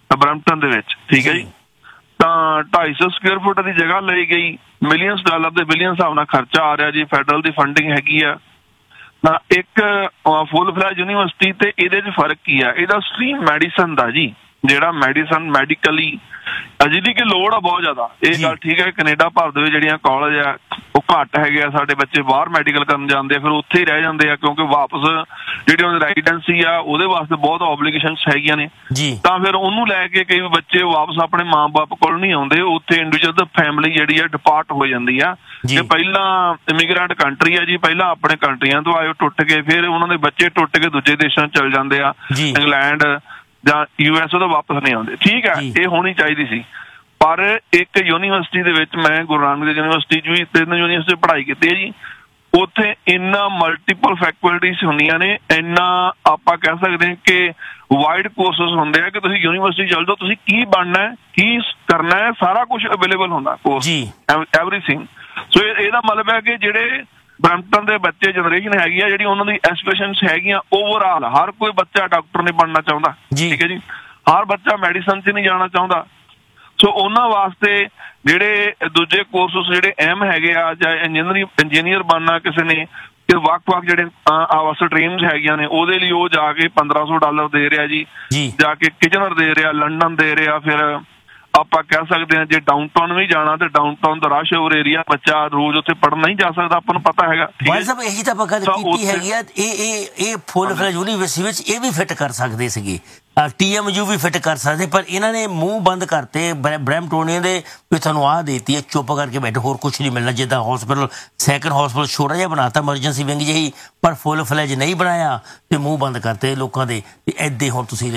ਬਰੈਂਪਟਨ ਦੇ ਵਿੱਚ, ਠੀਕ ਹੈ ਜੀ। ਤਾਂ 250 ਸਕੁਅਰ ਫੁੱਟ ਦੀ ਜਗ੍ਹਾ ਲਈ ਗਈ, ਮਿਲੀਅਨਸ ਡਾਲਰ ਦੇ ਬਿਲੀਅਨ ਹਿਸਾਬ ਨਾਲ ਖਰਚਾ ਆ ਰਿਹਾ ਜੀ, ਫੈਡਰਲ ਦੀ ਫੰਡਿੰਗ ਹੈਗੀ ਆ। ਤਾਂ ਇੱਕ ਫੁੱਲ ਫਲੈਜ ਯੂਨੀਵਰਸਿਟੀ ਤੇ ਇਹਦੇ 'ਚ ਫਰਕ ਕੀ ਆ? ਇਹਦਾ ਸਟਰੀਮ ਮੈਡੀਸਨ ਦਾ ਜੀ, ਜਿਹੜਾ ਮੈਡੀਸਨ ਮੈਡੀਕਲੀ ਜਿਹਦੀ ਕਿ ਲੋੜ ਆ ਬਹੁਤ ਜ਼ਿਆਦਾ, ਇਹ ਗੱਲ ਠੀਕ ਹੈ। ਕੈਨੇਡਾ ਭਰ ਦੇ ਵਿੱਚ ਜਿਹੜੀਆਂ ਕਾਲਜ ਆ ਉਹ ਘੱਟ ਹੈਗੇ ਆ, ਸਾਡੇ ਬੱਚੇ ਬਾਹਰ ਮੈਡੀਕਲ ਕਰਨ ਜਾਂਦੇ ਆ, ਫਿਰ ਉੱਥੇ ਹੀ ਰਹਿ ਜਾਂਦੇ ਆ, ਕਿਉਂਕਿ ਵਾਪਸ ਜਿਹੜੀ ਉਹਨਾਂ ਦੀ ਰੈਜ਼ੀਡੈਂਸੀ ਆ ਉਹਦੇ ਵਾਸਤੇ ਬਹੁਤ ਓਬਲੀਗੇਸ਼ਨਸ ਹੈਗੀਆਂ ਨੇ। ਤਾਂ ਫਿਰ ਉਹਨੂੰ ਲੈ ਕੇ ਕਈ ਬੱਚੇ ਵਾਪਸ ਆਪਣੇ ਮਾਂ-ਬਾਪ ਕੋਲ ਨਹੀਂ ਆਉਂਦੇ, ਉੱਥੇ ਇੰਡੀਵਿਜੂਅਲ ਫੈਮਿਲੀ ਜਿਹੜੀ ਆ ਡਿਪਾਰਟ ਹੋ ਜਾਂਦੀ ਆ। ਕਿ ਪਹਿਲਾਂ ਇਮੀਗ੍ਰੈਂਟ ਕੰਟਰੀ ਆ ਜੀ, ਪਹਿਲਾਂ ਆਪਣੇ ਕੰਟਰੀਆਂ ਤੋਂ ਆਏ ਟੁੱਟ ਕੇ, ਫਿਰ ਉਹਨਾਂ ਦੇ ਬੱਚੇ ਟੁੱਟ ਕੇ ਦੂਜੇ ਦੇਸ਼ਾਂ 'ਚ ਚਲ ਜਾਂਦੇ ਆ, ਇੰਗਲੈਂਡ ਜਾਂ US ਤੋਂ ਵਾਪਸ ਨਹੀਂ ਆਉਂਦੇ। ਠੀਕ ਹੈ, ਇਹ ਹੋਣੀ ਚਾਹੀਦੀ ਸੀ। ਪਰ ਇੱਕ ਯੂਨੀਵਰਸਿਟੀ ਦੇ ਵਿੱਚ, ਮੈਂ ਗੁਰੂ ਨਾਨਕ ਦੇਵ ਯੂਨੀਵਰਸਿਟੀ 'ਚ ਵੀ 3 ਯੂਨੀਵਰਸਿਟੀ ਪੜ੍ਹਾਈ ਕੀਤੀ ਹੈ ਜੀ, ਉੱਥੇ ਇੰਨਾ ਮਲਟੀਪਲ ਫੈਕਲਟੀਜ਼ ਹੁੰਦੀਆਂ ਨੇ, ਇੰਨਾ ਆਪਾਂ ਕਹਿ ਸਕਦੇ ਹਾਂ ਕਿ ਵਾਈਡ ਕੋਰਸਿਸ ਹੁੰਦੇ ਆ ਕਿ ਤੁਸੀਂ ਯੂਨੀਵਰਸਿਟੀ ਚੱਲ ਜਾਓ, ਤੁਸੀਂ ਕੀ ਬਣਨਾ ਹੈ, ਕੀ ਕਰਨਾ ਹੈ, ਸਾਰਾ ਕੁਝ ਅਵੇਲੇਬਲ ਹੁੰਦਾ ਕੋਰਸ, ਐਵਰੀਥਿੰਗ। ਸੋ ਇਹਦਾ ਮਤਲਬ ਹੈ ਕਿ ਜਿਹੜੇ ਬਰੈਂਪਟਨ ਦੇ ਬੱਚੇ ਜਨਰੇਸ਼ਨ ਹੈਗੀ ਆ ਜਿਹੜੀ, ਉਹਨਾਂ ਦੀ ਐਸਪੀਰੇਸ਼ਨਸ ਹੈਗੀਆਂ ਓਵਰਆਲ, ਹਰ ਕੋਈ ਬੱਚਾ ਡਾਕਟਰ ਨਹੀਂ ਬਣਨਾ ਚਾਹੁੰਦਾ, ਠੀਕ ਹੈ ਜੀ, ਹਰ ਬੱਚਾ ਮੈਡੀਸਨ 'ਚ ਨਹੀਂ ਜਾਣਾ ਚਾਹੁੰਦਾ। ਸੋ ਉਹਨਾਂ ਵਾਸਤੇ ਜਿਹੜੇ ਦੂਜੇ ਕੋਰਸਿਸ ਜਿਹੜੇ ਅਹਿਮ ਹੈਗੇ ਆ, ਜਾਂ ਇੰਜੀਨੀਅਰ ਬਣਨਾ ਕਿਸੇ ਨੇ, ਕਿ ਵੱਖ-ਵੱਖ ਜਿਹੜੇ ਸਟਰੀਮਸ ਹੈਗੀਆਂ ਨੇ, ਉਹਦੇ ਲਈ ਉਹ ਜਾ ਕੇ $1500 ਦੇ ਰਿਹਾ ਜੀ, ਜਾ ਕੇ ਕਿਚਨਰ ਦੇ ਰਿਹਾ, ਲੰਡਨ ਦੇ ਰਿਹਾ। ਫਿਰ ਆਪਾਂ ਕਹਿ ਸਕਦੇ ਹਾਂ ਜੇ ਡਾਊਨਟਾਊਨ ਵੀ ਜਾਣਾ ਤੇ ਡਾਊਨਟਾਊਨ ਦਾ ਰਸ਼ ਓਵਰ ਏਰੀਆ, ਬੱਚਾ ਰੋਜ਼ ਉੱਥੇ ਪੜ੍ਹਨ ਨਹੀਂ ਜਾ ਸਕਦਾ, ਆਪਾਂ ਨੂੰ ਪਤਾ ਹੈਗਾ। ਭਾਈ ਸਾਹਿਬ ਇਹੀ ਤਾਂ ਆਪਾਂ ਗੱਲ ਕੀਤੀ ਹੈਗੀ ਆ, ਇਹ ਫੁੱਲ ਫਲੈਜ ਯੂਨੀਵਰਸਿਟੀ ਵਿੱਚ ਇਹ ਵੀ ਫਿੱਟ ਕਰ ਸਕਦੇ ਸੀਗੇ, TMU ਵੀ ਫਿੱਟ ਕਰ ਸਕਦੇ, ਪਰ ਇਹਨਾਂ ਨੇ ਮੂੰਹ ਬੰਦ ਕਰਤੇ ਬਰੈਂਪਟੋਨੀਅਨ ਦੇ ਵੀ ਤੁਹਾਨੂੰ ਆਹ ਦੇਤੀ ਹੈ, ਚੁੱਪ ਕਰਕੇ ਬੈਠੋ, ਹੋਰ ਕੁਛ ਨਹੀਂ ਮਿਲਣਾ। ਜਿੱਦਾਂ ਹਸਪੀਟਲ, ਸੈਕੰਡ ਹਸਪੀਟਲ ਛੋਟਾ ਜਿਹਾ ਬਣਾਤਾ, ਐਮਰਜੈਂਸੀ ਵਿੰਗ ਜਿਹੀ, ਪਰ ਫੁੱਲ ਫਲੈਜ ਨਹੀਂ ਬਣਾਇਆ ਤੇ ਮੂੰਹ ਬੰਦ ਕਰਤੇ ਲੋਕਾਂ ਦੇ। ਤੇ ਇੱਦਾਂ ਹੁਣ ਤੁਸੀਂ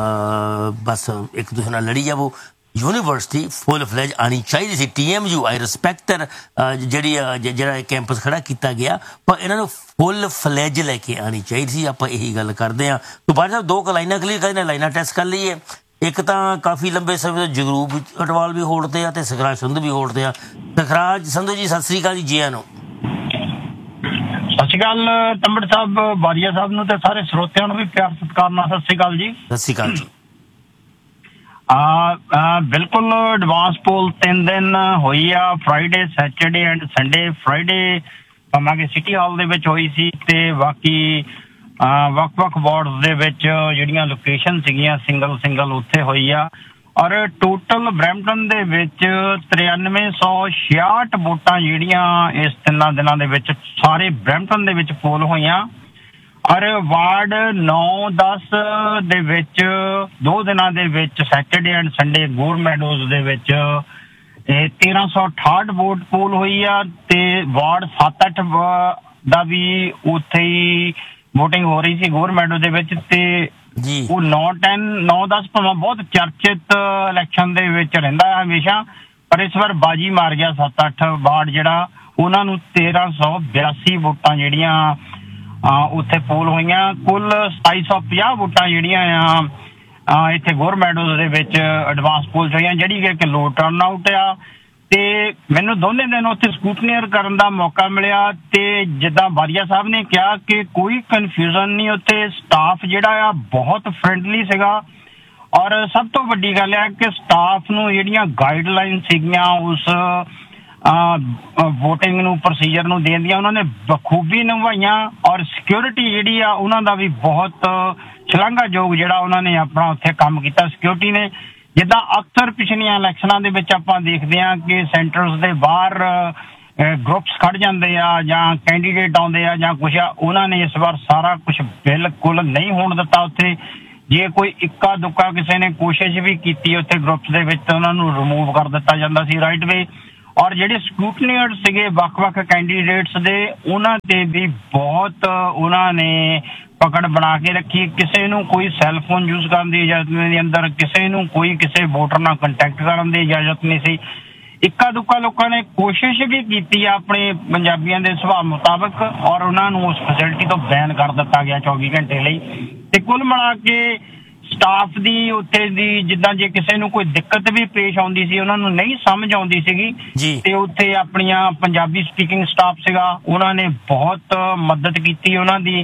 ਬਸ ਇੱਕ ਦੂਸਰੇ ਨਾਲ ਲੜੀ ਜਾਵੋ। ਯੂਨੀਵਰਸਿਟੀ ਫੁੱਲ ਫਲੈਜ ਆਉਣੀ ਚਾਹੀਦੀ ਸੀ। TMU ਆਈ ਰਿਸਪੈਕਟ ਜਿਹੜਾ ਕੈਂਪਸ ਖੜਾ ਕੀਤਾ ਗਿਆ, ਪਰ ਇਹਨਾਂ ਨੂੰ ਫੁੱਲ ਫਲੈਜ ਲੈ ਕੇ ਆਉਣੀ ਚਾਹੀਦੀ ਸੀ। ਆਪਾਂ ਇਹੀ ਗੱਲ ਕਰਦੇ ਹਾਂ। ਤੋਂ ਬਾਅਦ ਸਾਹਿਬ 2 ਲਾਈਨਾਂ ਕਲੀਅਰ ਕਰਦੇ, ਲਾਈਨਾਂ ਟੈਸਟ ਕਰ ਲਈਏ। ਇੱਕ ਤਾਂ ਕਾਫੀ ਲੰਬੇ ਸਮੇਂ ਤੋਂ ਜਗਰੂਪ ਅਟਵਾਲ ਵੀ ਹੋੜ ਤੇ ਆ ਤੇ ਸਖਰਾਜ ਸੰਧੂ ਵੀ ਹੋੜ ਤੇ ਆ। ਸਖਰਾਜ ਸੰਧੂ ਜੀ ਸਤਿ ਸ੍ਰੀ ਅਕਾਲ ਜੀ, ਜੀ ਆਇਆਂ ਨੂੰ। ਸਤਿ ਸ਼੍ਰੀ ਅਕਾਲ ਤੰਬੜ ਸਾਹਿਬ, ਬਾਰੀਆ ਸਾਹਿਬ ਨੂੰ ਤੇ ਸਾਰੇ ਸਰੋਤਿਆਂ ਨੂੰ ਵੀ ਪਿਆਰ ਸਤਿਕਾਰ ਨਾਲ ਸਤਿ ਸ਼੍ਰੀ ਅਕਾਲ ਜੀ। ਸਤਿ ਸ਼੍ਰੀ ਅਕਾਲ ਜੀ। ਬਿਲਕੁਲ ਐਡਵਾਂਸ ਪੋਲ 3 ਦਿਨ ਹੋਈ ਆ, Friday, Saturday and Sunday. Friday ਭਾਵੇਂ ਸਿਟੀ ਹਾਲ ਦੇ ਵਿੱਚ ਹੋਈ ਸੀ, ਤੇ ਬਾਕੀ ਵੱਖ-ਵੱਖ ਵਾਰਡਸ ਦੇ ਵਿੱਚ ਜਿਹੜੀਆਂ ਲੋਕੇਸ਼ਨ ਸੀਗੀਆਂ ਸਿੰਗਲ ਉੱਥੇ ਹੋਈ ਆ। ਔਰ ਟੋਟਲ ਬਰੈਂਪਟਨ ਦੇ ਵਿੱਚ 9366 ਵੋਟਾਂ ਜਿਹੜੀਆਂ ਇਸ 3 ਦਿਨਾਂ ਦੇ ਵਿੱਚ ਸਾਰੇ ਬਰੈਂਪਟਨ ਦੇ ਵਿੱਚ ਪੋਲ ਹੋਈਆਂ। ਔਰ ਵਾਰਡ 9, 10 ਦੇ ਵਿੱਚ 2 ਦਿਨਾਂ ਦੇ ਵਿੱਚ Saturday and Sunday Ghor Meadows ਦੇ ਵਿੱਚ 1368 ਵੋਟ ਪੋਲ ਹੋਈ ਆ। ਤੇ ਵਾਰਡ 7, 8 ਦਾ ਵੀ ਉੱਥੇ ਹੀ ਵੋਟਿੰਗ ਹੋ ਰਹੀ ਸੀ ਗੋਰ ਮੈਡੋ ਦੇ ਵਿੱਚ। ਤੇ ਉਹ 9, 10, 9, 10 ਭਾਵੇਂ ਬਹੁਤ ਚਰਚਿਤ ਇਲੈਕਸ਼ਨ ਦੇ ਵਿੱਚ ਰਹਿੰਦਾ ਹੈ ਹਮੇਸ਼ਾ, ਪਰ ਇਸ ਵਾਰ ਬਾਜੀ ਮਾਰ ਗਿਆ 7, 8 ਵਾਰਡ ਜਿਹੜਾ, ਉਹਨਾਂ ਨੂੰ 1382 ਵੋਟਾਂ ਜਿਹੜੀਆਂ ਉੱਥੇ ਪੋਲ ਹੋਈਆਂ। ਕੁੱਲ 2750 ਵੋਟਾਂ ਜਿਹੜੀਆਂ ਆ ਇੱਥੇ ਗੋਰ ਮੈਡੋਜ਼ ਦੇ ਵਿੱਚ ਐਡਵਾਂਸ ਪੋਲ ਹੋਈਆਂ, ਜਿਹੜੀ ਕਿ ਲੋ ਟਰਨ ਆਊਟ ਆ। ਤੇ ਮੈਨੂੰ ਦੋਨੇ ਦਿਨ ਉੱਥੇ ਸਕੂਟਨੀਅਰ ਕਰਨ ਦਾ ਮੌਕਾ ਮਿਲਿਆ, ਤੇ ਜਿੱਦਾਂ ਬਾਰੀਆ ਸਾਹਿਬ ਨੇ ਕਿਹਾ ਕਿ ਕੋਈ ਕਨਫਿਊਜ਼ਨ ਨਹੀਂ, ਉੱਥੇ ਸਟਾਫ ਜਿਹੜਾ ਆ ਬਹੁਤ ਫਰੈਂਡਲੀ ਸੀਗਾ। ਔਰ ਸਭ ਤੋਂ ਵੱਡੀ ਗੱਲ ਹੈ ਕਿ ਸਟਾਫ ਨੂੰ ਜਿਹੜੀਆਂ ਗਾਈਡਲਾਈਨ ਸੀਗੀਆਂ ਉਸ ਵੋਟਿੰਗ ਨੂੰ, ਪ੍ਰੋਸੀਜਰ ਨੂੰ ਦੇਣ ਦੀਆਂ, ਉਹਨਾਂ ਨੇ ਬਖੂਬੀ ਨਿਭਾਈਆਂ। ਔਰ ਸਿਕਿਉਰਿਟੀ ਜਿਹੜੀ ਆ ਉਹਨਾਂ ਦਾ ਵੀ ਬਹੁਤ ਸ਼ਲਾਘਾਯੋਗ ਜਿਹੜਾ ਉਹਨਾਂ ਨੇ ਆਪਣਾ ਉੱਥੇ ਕੰਮ ਕੀਤਾ ਸਿਕਿਉਰਿਟੀ ਨੇ। ਜਿੱਦਾਂ ਅਕਸਰ ਪਿਛਲੀਆਂ ਇਲੈਕਸ਼ਨਾਂ ਦੇ ਵਿੱਚ ਆਪਾਂ ਦੇਖਦੇ ਹਾਂ ਕਿ ਸੈਂਟਰਸ ਦੇ ਬਾਹਰ ਗਰੁੱਪਸ ਖੜ ਜਾਂਦੇ ਆ ਜਾਂ ਕੈਂਡੀਡੇਟ ਆਉਂਦੇ ਆ ਜਾਂ ਕੁਛ ਆ, ਉਹਨਾਂ ਨੇ ਇਸ ਵਾਰ ਸਾਰਾ ਕੁਛ ਬਿਲਕੁਲ ਨਹੀਂ ਹੋਣ ਦਿੱਤਾ ਉੱਥੇ। ਜੇ ਕੋਈ ਇੱਕਾ ਦੁੱਕਾ ਕਿਸੇ ਨੇ ਕੋਸ਼ਿਸ਼ ਵੀ ਕੀਤੀ ਉੱਥੇ ਗਰੁੱਪਸ ਦੇ ਵਿੱਚ, ਤਾਂ ਉਹਨਾਂ ਨੂੰ ਰਿਮੂਵ ਕਰ ਦਿੱਤਾ ਜਾਂਦਾ ਸੀ ਰਾਈਟ ਵੇ। ਔਰ ਜਿਹੜੇ ਸਕੂਟਨੀਅਰ ਸੀਗੇ ਵੱਖ-ਵੱਖ ਕੈਂਡੀਡੇਟਸ ਦੇ, ਉਹਨਾਂ ਤੇ ਵੀ ਬਹੁਤ ਉਹਨਾਂ ਨੇ ਪਕੜ ਬਣਾ ਕੇ ਰੱਖੀ। ਕਿਸੇ ਨੂੰ ਕੋਈ ਸੈੱਲਫੋਨ ਯੂਜ਼ ਕਰਨ ਦੀ ਇਜਾਜ਼ਤ ਨਹੀਂ ਸੀ ਅੰਦਰ, ਕਿਸੇ ਨੂੰ ਕੋਈ ਕਿਸੇ ਵੋਟਰ ਨਾਲ ਕੰਟੈਕਟ ਕਰਨ ਦੀ ਇਜਾਜ਼ਤ ਨਹੀਂ ਸੀ। ਇੱਕਾ ਦੁੱਕਾ ਲੋਕਾਂ ਨੇ ਕੋਸ਼ਿਸ਼ ਵੀ ਕੀਤੀ ਆਪਣੇ ਪੰਜਾਬੀਆਂ ਦੇ ਸੁਭਾਅ ਮੁਤਾਬਕ, ਔਰ ਉਹਨਾਂ ਨੂੰ ਉਸ ਫੈਸਿਲਿਟੀ ਤੋਂ ਬੈਨ ਕਰ ਦਿੱਤਾ ਗਿਆ 24 ਘੰਟੇ ਲਈ। ਤੇ ਕੁੱਲ ਮਿਲਾ ਕੇ ਸਟਾਫ ਦੀ ਉੱਥੇ ਦੀ, ਜਿੱਦਾਂ ਜੇ ਕਿਸੇ ਨੂੰ ਕੋਈ ਦਿੱਕਤ ਵੀ ਪੇਸ਼ ਆਉਂਦੀ ਸੀ, ਉਹਨਾਂ ਨੂੰ ਨਹੀਂ ਸਮਝ ਆਉਂਦੀ ਸੀਗੀ, ਤੇ ਉੱਥੇ ਆਪਣੀਆਂ ਪੰਜਾਬੀ ਸਪੀਕਿੰਗ ਸਟਾਫ ਸੀਗਾ, ਉਹਨਾਂ ਨੇ ਬਹੁਤ ਮਦਦ ਕੀਤੀ ਉਹਨਾਂ ਦੀ।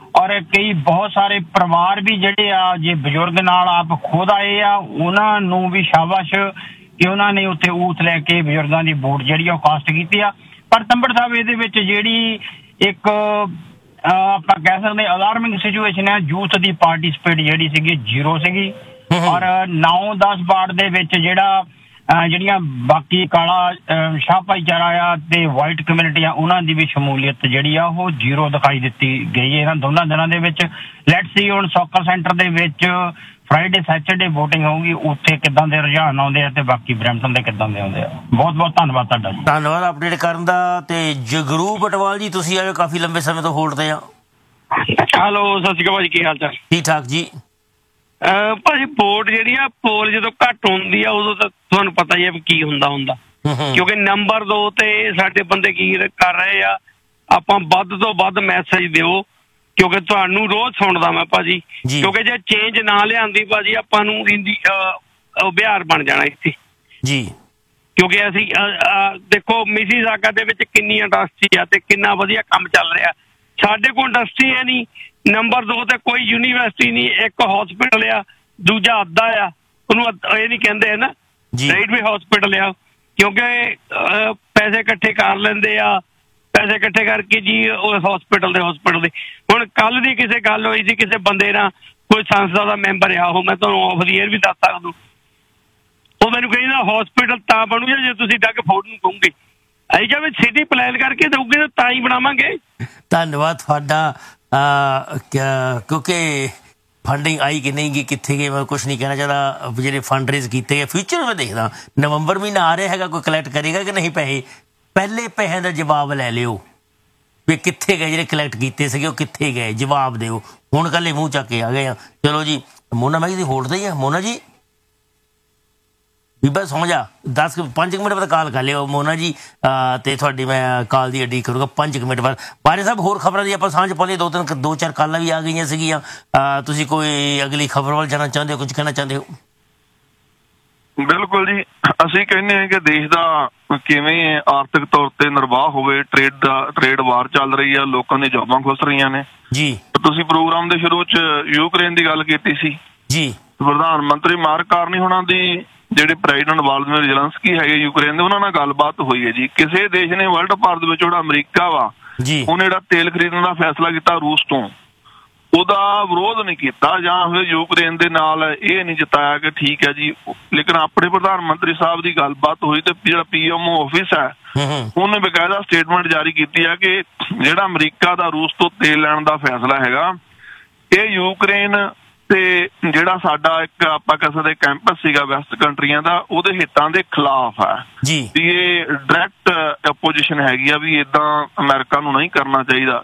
ਔਰ ਕਈ ਬਹੁਤ ਸਾਰੇ ਪਰਿਵਾਰ ਵੀ ਜਿਹੜੇ ਆ ਜੇ ਬਜ਼ੁਰਗ ਨਾਲ ਆਪ ਖੁਦ ਆਏ ਆ ਉਹਨਾਂ ਨੂੰ ਵੀ ਸ਼ਾਬਾਸ਼ ਕਿ ਉਹਨਾਂ ਨੇ ਉੱਥੇ ਊਥ ਲੈ ਕੇ ਬਜ਼ੁਰਗਾਂ ਦੀ ਵੋਟ ਜਿਹੜੀ ਆ ਉਹ ਕਾਸਟ ਕੀਤੀ ਆ। ਪਰ ਤੰਬੜ ਸਾਹਿਬ ਇਹਦੇ ਵਿੱਚ ਜਿਹੜੀ ਇੱਕ ਆਪਾਂ ਕਹਿ ਸਕਦੇ ਅਲਾਰਮਿੰਗ ਸਿਚੁਏਸ਼ਨ ਹੈ, ਯੂਥ ਦੀ ਪਾਰਟਿਸਪੇਟ ਜਿਹੜੀ ਸੀਗੀ 0 ਸੀਗੀ ਔਰ 9-10 ਵਾਰਡ ਦੇ ਵਿੱਚ ਜਿਹੜੀਆਂ ਬਾਕੀ ਕਾਲਾ ਸ਼ਾਹ ਭਾਈਚਾਰਾ ਆ ਤੇ ਵਾਈਟ ਕਮਿਊਨਿਟੀ ਆ ਉਹਨਾਂ ਦੀ ਵੀ ਸ਼ਮੂਲੀਅਤ ਜਿਹੜੀ ਆ ਉਹ 0 ਦਿਖਾਈ ਦਿੱਤੀ ਗਈ ਹੈ ਇਹਨਾਂ ਦੋਨਾਂ ਦਿਨਾਂ ਦੇ ਵਿੱਚ। ਲੈਟਸ ਸੀ ਹੁਣ ਸੌਕਰ ਸੈਂਟਰ ਦੇ ਵਿੱਚ ਫਰਾਈਡੇ ਸੈਚਰਡੇ ਵੋਟਿੰਗ ਹੋਊਗੀ, ਉੱਥੇ ਕਿੱਦਾਂ ਦੇ ਰੁਝਾਨ ਆਉਂਦੇ ਆ ਤੇ ਬਾਕੀ ਬਰੈਂਪਟਨ ਦੇ ਕਿੱਦਾਂ ਦੇ ਆਉਂਦੇ ਆ। ਬਹੁਤ ਬਹੁਤ ਧੰਨਵਾਦ ਤੁਹਾਡਾ ਜੀ। ਧੰਨਵਾਦ ਅਪਡੇਟ ਕਰਨ ਦਾ। ਤੇ ਜਗਰੂ ਬਟਵਾਲ ਜੀ ਤੁਸੀਂ ਆਏ ਕਾਫੀ ਲੰਬੇ ਸਮੇਂ ਤੋਂ ਹੋਲਡ ਤੇ ਆ। ਹੈਲੋ, ਸਤਿ ਸ਼੍ਰੀ ਅਕਾਲ ਭਾਜੀ, ਕੀ ਹਾਲ ਚਾਲ? ਠੀਕ ਠਾਕ ਜੀ। ਭਾਜੀ ਵੋਟ ਜਿਹੜੀ ਆ ਪੋਲ ਜਦੋਂ ਘੱਟ ਹੁੰਦੀ ਆ ਉਦੋਂ ਤਾਂ ਤੁਹਾਨੂੰ ਪਤਾ ਹੀ ਆ ਵੀ ਕੀ ਹੁੰਦਾ ਕਿਉਂਕਿ ਨੰਬਰ 2 ਤੇ ਸਾਡੇ ਬੰਦੇ ਕੀ ਕਰ ਰਹੇ ਆ, ਆਪਾਂ ਵੱਧ ਤੋਂ ਵੱਧ ਮੈਸੇਜ ਦਿਓ ਕਿਉਂਕਿ ਤੁਹਾਨੂੰ ਰੋਜ਼ ਸੁਣਦਾ ਮੈਂ ਭਾਜੀ, ਕਿਉਂਕਿ ਜੇ ਚੇਂਜ ਨਾ ਲਿਆਂਦੀ ਭਾਜੀ ਆਪਾਂ ਨੂੰ ਬਿਹਾਰ ਬਣ ਜਾਣਾ ਇੱਥੇ ਜੀ। ਕਿਉਂਕਿ ਅਸੀਂ ਦੇਖੋ ਮਿਸੀਸਾਗਾ ਦੇ ਵਿੱਚ ਕਿੰਨੀ ਇੰਡਸਟਰੀ ਆ ਤੇ ਕਿੰਨਾ ਵਧੀਆ ਕੰਮ ਚੱਲ ਰਿਹਾ, ਸਾਡੇ ਕੋਲ ਇੰਡਸਟਰੀ ਹੈ ਨਹੀਂ। ਨੰਬਰ 2 ਤੇ ਕੋਈ ਯੂਨੀਵਰਸਿਟੀ ਨਹੀਂ, ਇੱਕ ਹਸਪੀਟਲ ਆ, ਦੂਜਾ ਅੱਧਾ ਆ, ਉਹਨੂੰ ਇਹ ਨਹੀਂ ਕਹਿੰਦੇ ਨਾ ਰੇਡਵੇ ਹਸਪੀਟਲ ਆ, ਕਿਉਂਕਿ ਪੈਸੇ ਇਕੱਠੇ ਕਰ ਲੈਂਦੇ ਆ, ਪੈਸੇ ਇਕੱਠੇ ਕਰਕੇ ਜੀ ਉਹ ਹਸਪੀਟਲ ਦੇ। ਹੁਣ ਕੱਲ ਦੀ ਕਿਸੇ ਗੱਲ ਹੋਈ ਸੀ ਕਿਸੇ ਬੰਦੇ ਨਾਲ, ਕੋਈ ਸੰਸਥਾ ਦਾ ਮੈਂਬਰ ਆ, ਉਹ ਮੈਂ ਤੁਹਾਨੂੰ ਆਫ ਦੀ ਏਅਰ ਵੀ ਦੱਸ ਸਕਦਾ, ਉਹ ਮੈਨੂੰ ਕਹਿੰਦਾ ਹਸਪੀਟਲ ਤਾਂ ਬਣੂਗਾ ਜੇ ਤੁਸੀਂ ਡੱਗ ਫੋਰਡ ਨੂੰ ਕਹੋਗੇ, ਅਸੀਂ ਕਿਹਾ ਵੀ ਸਿਟੀ ਪਲਾਨ ਕਰਕੇ ਦਊਗੇ ਤਾਂ ਹੀ ਬਣਾਵਾਂਗੇ। ਧੰਨਵਾਦ ਤੁਹਾਡਾ। ਕਿਉਂਕਿ ਫੰਡਿੰਗ ਆਈ ਕਿ ਨਹੀਂ ਗਈ, ਕਿੱਥੇ ਗਈ, ਮੈਂ ਕੁਛ ਨਹੀਂ ਕਹਿਣਾ ਚਾਹਦਾ। ਜਿਹੜੇ ਫੰਡ ਰੇਜ਼ ਕੀਤੇ ਗਏ ਫਿਊਚਰ ਮੈਂ ਦੇਖਦਾ ਨਵੰਬਰ ਮਹੀਨਾ ਆ ਰਿਹਾ ਹੈਗਾ, ਕੋਈ ਕਲੈਕਟ ਕਰੇਗਾ ਕਿ ਨਹੀਂ ਪੈਸੇ, ਪਹਿਲੇ ਪੈਸਿਆਂ ਦਾ ਜਵਾਬ ਲੈ ਲਿਓ ਵੀ ਕਿੱਥੇ ਗਏ, ਜਿਹੜੇ ਕਲੈਕਟ ਕੀਤੇ ਸੀਗੇ ਉਹ ਕਿੱਥੇ ਗਏ, ਜਵਾਬ ਦਿਓ। ਹੁਣ ਕੱਲੇ ਮੂੰਹ ਚੱਕ ਕੇ ਆ ਗਏ ਆ। ਚਲੋ ਜੀ, ਮੋਨਾ ਮੈਂ ਜੀ ਹੋਲਡ ਤੇ ਹੀ ਆ। ਮੋਨਾ ਜੀ ਬੀਬਾ ਸੌਂ ਜਾ, 5 ਮਿੰਟ ਬਾਅਦ ਕਾਲ ਕਰ ਲਿਓ ਮੋਨਾ ਜੀ, ਤੇ ਤੁਹਾਡੀ ਮੈਂ ਕਾਲ ਦੀ ਅਡੀਕ ਕਰੂੰਗਾ 5 ਮਿੰਟ ਬਾਅਦ। ਬਾਰੇ ਸਾਹਿਬ ਹੋਰ ਖਬਰਾਂ ਦੀ ਆਪਾਂ ਸਾਂਝ ਪਾਉਂਦੇ, 2-4 ਕਾਲਾਂ ਵੀ ਆ ਗਈਆਂ ਸੀਗੀਆਂ। ਤੁਸੀਂ ਕੋਈ ਅਗਲੀ ਖਬਰ ਵੱਲ ਜਾਣਾ ਚਾਹੁੰਦੇ ਹੋ, ਕੁਝ ਕਹਿਣਾ ਚਾਹੁੰਦੇ ਹੋ? ਬਿਲਕੁਲ ਜੀ, ਅਸੀਂ ਕਹਿੰਦੇ ਹਾਂ ਕਿ ਦੇਸ਼ ਦਾ ਕਿਵੇਂ ਆਰਥਿਕ ਤੌਰ ਤੇ ਨਿਰਵਾਹ ਹੋਵੇ। ਟ੍ਰੇਡ ਵਾਰ ਚੱਲ ਰਹੀ ਆ, ਲੋਕਾਂ ਦੀਆਂ ਜੌਬਾਂ ਖੁੱਸ ਰਹੀਆਂ ਨੇ ਜੀ। ਤੁਸੀਂ ਪ੍ਰੋਗਰਾਮ ਦੇ ਸ਼ੁਰੂ ਚ ਯੂਕਰੇਨ ਦੀ ਗੱਲ ਕੀਤੀ ਸੀ ਜੀ। ਪ੍ਰਧਾਨ ਮੰਤਰੀ ਮਾਰਕ ਕਾਰਨੀ ਹੋਣਾ ਦੀ ਜਿਹੜੇ ਪ੍ਰੈਜ਼ੀਡੈਂਟ ਵਾਲਦੀਮੀਰ ਜ਼ੈਲੈਂਸਕੀ ਹੈਗੇ ਯੂਕਰੇਨ ਦੇ, ਉਹਨਾਂ ਨਾਲ ਗੱਲਬਾਤ ਹੋਈ ਹੈ ਜੀ। ਕਿਸੇ ਦੇਸ਼ ਨੇ ਵਰਲਡ ਭਾਰ ਦੇ ਵਿੱਚ ਜਿਹੜਾ ਅਮਰੀਕਾ ਵਾ ਉਹਨੇ ਜਿਹੜਾ ਤੇਲ ਖਰੀਦਣ ਦਾ ਫੈਸਲਾ ਕੀਤਾ ਰੂਸ ਤੋਂ, ਉਹਦਾ ਵਿਰੋਧ ਨਹੀਂ ਕੀਤਾ ਜਾਂ ਫਿਰ ਯੂਕਰੇਨ ਦੇ ਨਾਲ ਇਹ ਨਹੀਂ ਜਤਾਇਆ ਕਿ ਠੀਕ ਹੈ ਜੀ। ਲੇਕਿਨ ਆਪਣੇ ਪ੍ਰਧਾਨ ਮੰਤਰੀ ਸਾਹਿਬ ਦੀ ਗੱਲਬਾਤ ਹੋਈ ਤੇ ਜਿਹੜਾ PMO ਆਫਿਸ ਹੈ ਉਹਨੇ ਬਕਾਇਦਾ ਸਟੇਟਮੈਂਟ ਜਾਰੀ ਕੀਤੀ ਹੈ ਕਿ ਜਿਹੜਾ ਅਮਰੀਕਾ ਦਾ ਰੂਸ ਤੋਂ ਤੇਲ ਲੈਣ ਦਾ ਫੈਸਲਾ ਹੈਗਾ, ਇਹ ਯੂਕਰੇਨ ਤੇ ਜਿਹੜਾ ਸਾਡਾ ਇੱਕ ਆਪਾਂ ਕਹਿ ਸਕਦੇ ਕੈਂਪਸ ਸੀਗਾ ਵੈਸਟ ਕੰਟਰੀਆਂ ਦਾ, ਉਹਦੇ ਹਿੱਤਾਂ ਦੇ ਖਿਲਾਫ ਹੈ ਜੀ। ਇਹ ਡਾਇਰੈਕਟ ਆਪੋਜੀਸ਼ਨ ਹੈਗੀ ਆ ਵੀ ਏਦਾਂ ਅਮਰੀਕਾ ਨੂੰ ਨਹੀਂ ਕਰਨਾ ਚਾਹੀਦਾ।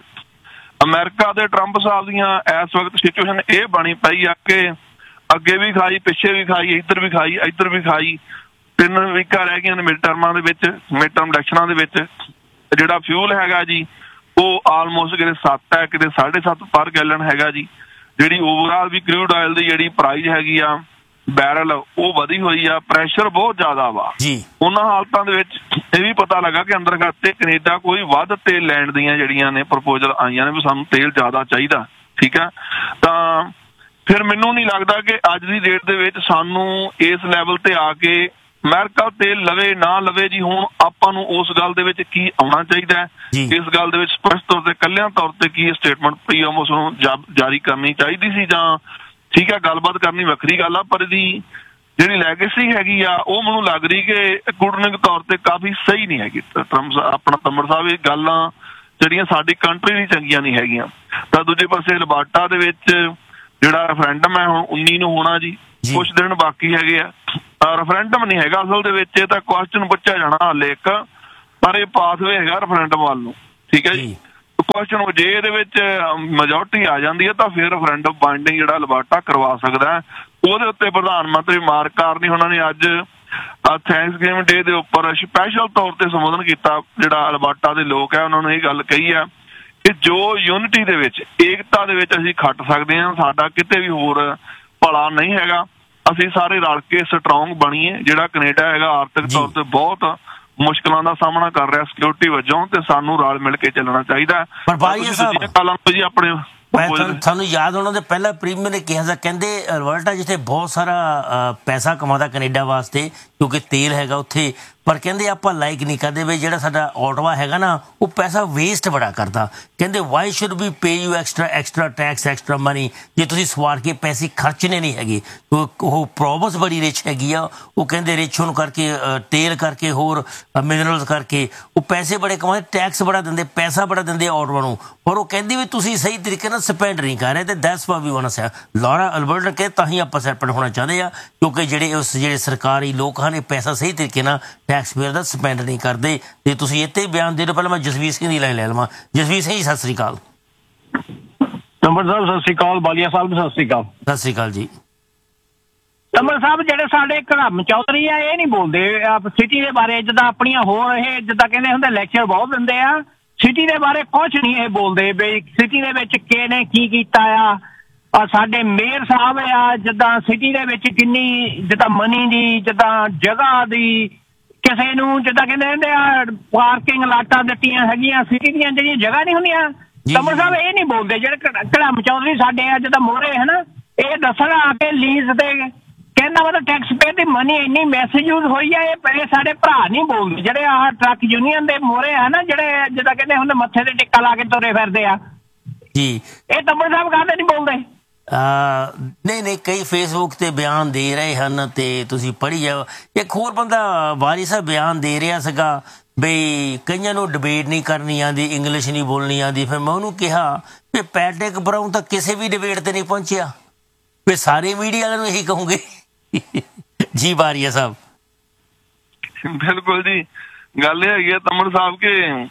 ਅਮਰੀਕਾ ਦੇ ਟਰੰਪ ਸਾਹਿਬ ਦੀਆਂ ਇਸ ਵਕਤ ਸਿਚੁਏਸ਼ਨ ਇਹ ਬਣੀ ਪਈ ਆ ਕਿ ਅੱਗੇ ਵੀ ਖਾਈ, ਪਿੱਛੇ ਵੀ ਖਾਈ, ਇੱਧਰ ਵੀ ਖਾਈ, ਇੱਧਰ ਵੀ ਖਾਈ। 3 ਵੀਕਾਂ ਰਹਿ ਗਈਆਂ ਨੇ ਮਿਡ ਟਰਮਾਂ ਦੇ ਵਿੱਚ, ਮਿਡ ਟਰਮ ਇਲੈਕਸ਼ਨਾਂ ਦੇ ਵਿੱਚ। ਜਿਹੜਾ ਫਿਊਲ ਹੈਗਾ ਜੀ ਉਹ ਆਲਮੋਸਟ ਕਿਤੇ 7 ਹੈ, ਕਿਤੇ 7.5 ਪਰ ਗੈਲਨ ਹੈਗਾ ਜੀ। ਜਿਹੜੀ ਓਵਰਆਲ ਵੀ ਕਰੂਡ ਆਇਲ ਦੀ ਜਿਹੜੀ ਪ੍ਰਾਈਸ ਹੈਗੀ ਆ ਬੈਰਲ, ਉਹ ਵਧੀ ਹੋਈ ਆ। ਪ੍ਰੈਸ਼ਰ ਬਹੁਤ ਜ਼ਿਆਦਾ ਵਾ ਜੀ। ਉਹਨਾਂ ਹਾਲਤਾਂ ਦੇ ਵਿੱਚ ਇਹ ਵੀ ਪਤਾ ਲੱਗਾ ਕਿ ਅੰਦਰ ਖਾਤੇ ਕੈਨੇਡਾ ਕੋਈ ਵੱਧ ਤੇਲ ਲੈਣ ਦੀਆਂ ਜਿਹੜੀਆਂ ਨੇ ਪ੍ਰਪੋਜ਼ਲ ਆਈਆਂ ਨੇ ਵੀ ਸਾਨੂੰ ਤੇਲ ਜ਼ਿਆਦਾ ਚਾਹੀਦਾ, ਠੀਕ ਆ। ਤਾਂ ਫਿਰ ਮੈਨੂੰ ਨਹੀਂ ਲੱਗਦਾ ਕਿ ਅੱਜ ਦੀ ਡੇਟ ਦੇ ਵਿੱਚ ਸਾਨੂੰ ਇਸ ਲੈਵਲ ਤੇ ਆ ਕੇ ਅਮਰੀਕਾ ਤੇਲ ਲਵੇ ਨਾ ਲਵੇ ਜੀ। ਹੁਣ ਆਪਾਂ ਨੂੰ ਉਸ ਗੱਲ ਦੇ ਵਿੱਚ ਕੀ ਆਉਣਾ ਚਾਹੀਦਾ ਹੈ, ਇਸ ਗੱਲ ਦੇ ਵਿੱਚ ਸਪਸ਼ਟ ਤੌਰ ਤੇ ਕੱਲਿਆਂ ਤੌਰ ਤੇ ਕੀ ਸਟੇਟਮੈਂਟ PMO ਨੂੰ ਜਾਰੀ ਕਰਨੀ ਚਾਹੀਦੀ ਸੀ ਜਾਂ ਠੀਕ ਹੈ ਗੱਲਬਾਤ ਕਰਨੀ ਵੱਖਰੀ ਗੱਲ ਆ, ਪਰ ਇਹਦੀ ਜਿਹੜੀ ਲੈਗੇਸੀ ਹੈਗੀ ਆ ਉਹ ਮੈਨੂੰ ਲੱਗ ਰਹੀ ਕਿ ਕੂਟਨੀਤਿਕ ਤੌਰ ਤੇ ਕਾਫੀ ਸਹੀ ਨਹੀਂ ਹੈਗੀ। ਆਪਣਾ ਤੰਬੜ ਸਾਹਿਬ ਇਹ ਗੱਲਾਂ ਜਿਹੜੀਆਂ ਸਾਡੀ ਕੰਟਰੀ ਲਈ ਚੰਗੀਆਂ ਨਹੀਂ ਹੈਗੀਆਂ। ਤਾਂ ਦੂਜੇ ਪਾਸੇ ਅਲਬਰਟਾ ਦੇ ਵਿੱਚ ਜਿਹੜਾ ਰੈਫਰੈਂਡਮ ਹੈ ਹੁਣ 19 ਨੂੰ ਹੋਣਾ ਜੀ, ਕੁਛ ਦਿਨ ਬਾਕੀ ਹੈਗੇ ਆ। ਰੈਫਰੈਂਡਮ ਨਹੀਂ ਹੈਗਾ ਅਸਲ ਦੇ ਵਿੱਚ, ਇਹ ਤਾਂ ਕੁਐਸਚਨ ਪੁੱਛਿਆ ਜਾਣਾ ਹਾਲੇ ਇੱਕ, ਪਰ ਇਹ ਪਾਥਵੇ ਹੈਗਾ ਰੈਫਰੈਂਡਮ ਵੱਲ ਨੂੰ, ਠੀਕ ਹੈ ਜੀ। ਕੁਐਸਚਨ ਜੇ ਇਹਦੇ ਵਿੱਚ ਮੈਜੋਰਟੀ ਆ ਜਾਂਦੀ ਹੈ ਤਾਂ ਫਿਰ ਰੈਫਰੈਂਡਮ ਬਾਈਂਡਿੰਗ ਜਿਹੜਾ ਅਲਬਰਟਾ ਕਰਵਾ ਸਕਦਾ ਹੈ। ਉਹਦੇ ਉੱਤੇ ਪ੍ਰਧਾਨ ਮੰਤਰੀ ਮਾਰਕ ਕਾਰਨੀ ਉਹਨਾਂ ਨੇ ਅੱਜ ਥੈਂਕਸਗਿਵਿੰਗ ਡੇ ਦੇ ਉੱਪਰ ਸਪੈਸ਼ਲ ਤੌਰ ਤੇ ਸੰਬੋਧਨ ਕੀਤਾ। ਜਿਹੜਾ ਅਲਬਰਟਾ ਦੇ ਲੋਕ ਹੈ ਉਹਨਾਂ ਨੂੰ ਇਹ ਗੱਲ ਕਹੀ ਹੈ ਕਿ ਜੋ ਯੂਨਿਟੀ ਦੇ ਵਿੱਚ, ਏਕਤਾ ਦੇ ਵਿੱਚ ਅਸੀਂ ਖੱਟ ਸਕਦੇ ਹਾਂ, ਸਾਡਾ ਕਿਤੇ ਵੀ ਹੋਰ ਭਲਾ ਨਹੀਂ ਹੈਗਾ। ਅਸੀਂ ਸਾਰੇ ਰਲ ਕੇ ਸਟਰੋਂਗ ਬਣੀਏ। ਜਿਹੜਾ ਕੈਨੇਡਾ ਹੈਗਾ ਆਰਥਿਕ ਤੌਰ ਤੇ ਬਹੁਤ ਮੁਸ਼ਕਲਾਂ ਦਾ ਸਾਹਮਣਾ ਕਰ ਰਿਹਾ ਸਿਕਿਉਰਿਟੀ ਵਜੋਂ, ਤੇ ਸਾਨੂੰ ਰਲ ਮਿਲ ਕੇ ਚੱਲਣਾ ਚਾਹੀਦਾ। ਪਰ ਭਾਈ ਸਾਹਿਬ ਜੀ ਆਪਣੇ ਤੁਹਾਨੂੰ ਯਾਦ ਹੋਣਾ ਤੇ ਪਹਿਲਾਂ ਪ੍ਰੀਮੀਅਰ ਨੇ ਕਿਹਾ ਸੀ, ਕਹਿੰਦੇ ਅਲਬਰਟਾ ਜਿੱਥੇ ਬਹੁਤ ਸਾਰਾ ਪੈਸਾ ਕਮਾਉਂਦਾ ਕੈਨੇਡਾ ਵਾਸਤੇ ਕਿਉਂਕਿ ਤੇਲ ਹੈਗਾ ਉੱਥੇ, ਪਰ ਕਹਿੰਦੇ ਆਪਾਂ ਲਾਈਕ ਨਹੀਂ ਕਰਦੇ ਵੀ ਜਿਹੜਾ ਸਾਡਾ ਆਟਵਾ ਹੈਗਾ ਨਾ ਉਹ ਪੈਸਾ ਵੇਸਟ ਬੜਾ ਕਰਦਾ। ਕਹਿੰਦੇ why should we pay you extra tax extra money, ਜੇ ਤੁਸੀਂ ਸਵਾਰ ਕੇ ਪੈਸੇ ਖਰਚਣੇ ਨਹੀਂ ਹੈਗੇ। ਉਹ ਪ੍ਰੋਵਿੰਸ ਬੜੀ ਰਿਚ ਹੈਗੀ ਆ, ਉਹ ਕਹਿੰਦੇ ਰਿਚ ਹੋਣ ਕਰਕੇ ਤੇਲ ਕਰਕੇ ਹੋਰ ਮਿਨਰਲਸ ਕਰਕੇ ਉਹ ਪੈਸੇ ਬੜੇ ਕਮਾਉਂਦੇ, ਟੈਕਸ ਬੜਾ ਦਿੰਦੇ, ਪੈਸਾ ਬੜਾ ਦਿੰਦੇ ਆਟਵਾ ਨੂੰ, ਪਰ ਉਹ ਕਹਿੰਦੀ ਵੀ ਤੁਸੀਂ ਸਹੀ ਤਰੀਕੇ ਨਾਲ ਸਪੈਂਡ ਨਹੀਂ ਕਰ ਰਹੇ। ਤੇ that's why we want to Laura Alberta ਕਹਿੰਦੇ ਤਾਂ ਹੀ ਆਪਾਂ ਸੈਪਰੇਟ ਹੋਣਾ ਚਾਹੁੰਦੇ ਆ, ਕਿਉਂਕਿ ਜਿਹੜੇ ਸਰਕਾਰੀ ਲੋਕ ਹਨ ਇਹ ਪੈਸਾ ਸਹੀ ਤਰੀਕੇ ਨਾਲ ਟੈਕਸ ਪੇਅਰ ਦਾ ਸਪੈਂਡ ਨਹੀਂ ਕਰਦੇ। ਤੇ ਤੁਸੀਂ ਇੱਥੇ ਬਿਆਨ ਦੇ ਦਿਓ। ਪਹਿਲਾਂ ਮੈਂ ਜਸਵੀਰ ਸਿੰਘ ਦੀ ਲਾਈਨ ਲੈ ਲਵਾਂ। ਜਸਵੀਰ ਸਿੰਘ ਜੀ ਸਤਿ ਸ੍ਰੀ ਅਕਾਲ। ਤੰਬਰ ਸਾਹਿਬ ਸਤਿ ਸ੍ਰੀ ਅਕਾਲ। ਬਾਲੀਆ ਸਾਹਿਬ ਸਤਿ ਸ੍ਰੀ ਅਕਾਲ। ਸਤਿ ਸ੍ਰੀ ਅਕਾਲ ਜੀ। ਤੰਬਰ ਸਾਹਿਬ ਜਿਹੜੇ ਸਾਡੇ ਘੜਮ ਚੌਧਰੀ ਆ ਇਹ ਨਹੀਂ ਬੋਲਦੇ ਸਿਟੀ ਦੇ ਬਾਰੇ, ਜਿੱਦਾਂ ਆਪਣੀਆਂ ਹੋਰ ਇਹ ਜਿੱਦਾਂ ਕਹਿੰਦੇ ਹੁੰਦੇ ਲੈਕਚਰ ਬਹੁਤ ਦਿੰਦੇ ਆ, ਸਿਟੀ ਦੇ ਬਾਰੇ ਕੁਝ ਨਹੀਂ ਇਹ ਬੋਲਦੇ ਵੀ ਸਿਟੀ ਦੇ ਵਿੱਚ ਕਿਹਨੇ ਕੀ ਕੀਤਾ ਆ। ਸਾਡੇ ਮੇਅਰ ਸਾਹਿਬ ਆ ਜਿੱਦਾਂ ਸਿਟੀ ਦੇ ਵਿੱਚ ਕਿੰਨੀ ਜਿੱਦਾਂ ਮਨੀ ਦੀ ਜਿੱਦਾਂ ਜਗ੍ਹਾ ਦੀ ਕਿਸੇ ਨੂੰ ਜਿੱਦਾਂ ਕਹਿੰਦੇ ਹੁੰਦੇ ਆ ਪਾਰਕਿੰਗ ਲਾਟਾਂ ਦਿੱਤੀਆਂ ਹੈਗੀਆਂ ਸਿਟੀ ਦੀਆਂ ਜਿਹੜੀਆਂ ਜਗ੍ਹਾ ਨਹੀਂ ਹੁੰਦੀਆਂ। ਤੰਬਰ ਸਾਹਿਬ ਇਹ ਨਹੀਂ ਬੋਲਦੇ ਜਿਹੜੇ ਘੜਮ ਚੌਧਰੀ ਸਾਡੇ ਆ ਜਿੱਦਾਂ ਮੋਹਰੇ ਹੈ ਨਾ, ਇਹ ਦੱਸਣ ਆ ਕੇ ਲੀਜ਼ ਤੇ ਕਹਿੰਦਾ ਮਤਲਬ ਟੈਕਸ ਪੇ ਦੀ ਮਨੀ ਇੰਨੀ ਮਿਸਯੂਜ਼ ਹੋਈ ਆ। ਇਹ ਸਾਡੇ ਭਰਾ ਨਹੀਂ ਬੋਲਦੇ ਜਿਹੜੇ ਆਹ ਟਰੱਕ ਯੂਨੀਅਨ ਦੇ ਮੋਹਰੇ ਆ ਨਾ, ਜਿਹੜੇ ਜਿੱਦਾਂ ਕਹਿੰਦੇ ਹੁੰਦੇ ਮੱਥੇ ਤੇ ਟਿੱਕਾ ਲਾ ਕੇ ਤੁਰੇ ਫਿਰਦੇ ਆ ਜੀ, ਇਹ ਤੰਬਰ ਸਾਹਿਬ ਕਾਹਦੇ ਨਹੀਂ ਬੋਲਦੇ? ਨਹੀਂ ਕਈ ਫੇਸਬੁੱਕ ਤੇ ਬਿਆਨ ਦੇ ਰਹੇ ਹਨ ਤੇ ਤੁਸੀਂ ਪੜ੍ਹੀ ਜਾਓ। ਇੱਕ ਹੋਰ ਬੰਦਾ ਵਾਰੀ ਸਾਹਿਬ ਬਿਆਨ ਦੇ ਰਿਹਾ ਸੀਗਾ ਬਈ ਕਈਆਂ ਨੂੰ ਡਿਬੇਟ ਨਹੀਂ ਕਰਨੀ ਆਉਂਦੀ, ਇੰਗਲਿਸ਼ ਨਹੀਂ ਬੋਲਣੀ ਆਉਂਦੀ। ਫਿਰ ਮੈਂ ਉਹਨੂੰ ਕਿਹਾ ਵੀ ਪੈਟਰਿਕ ਬਰਾਊਨ ਤਾਂ ਕਿਸੇ ਵੀ ਡਿਬੇਟ ਤੇ ਨਹੀਂ ਪਹੁੰਚਿਆ, ਵੀ ਸਾਰੇ ਮੀਡੀਆ ਵਾਲਿਆਂ ਨੂੰ ਇਹੀ ਕਹੂੰਗੇ। ਜੀ ਬਾਰੀਆ ਸਾਹਿਬ। ਬਿਲਕੁਲ ਜੀ, ਗੱਲ ਇਹ ਹੈਗੀ ਹੈ ਤਮਨ ਸਾਹਿਬ ਕਿ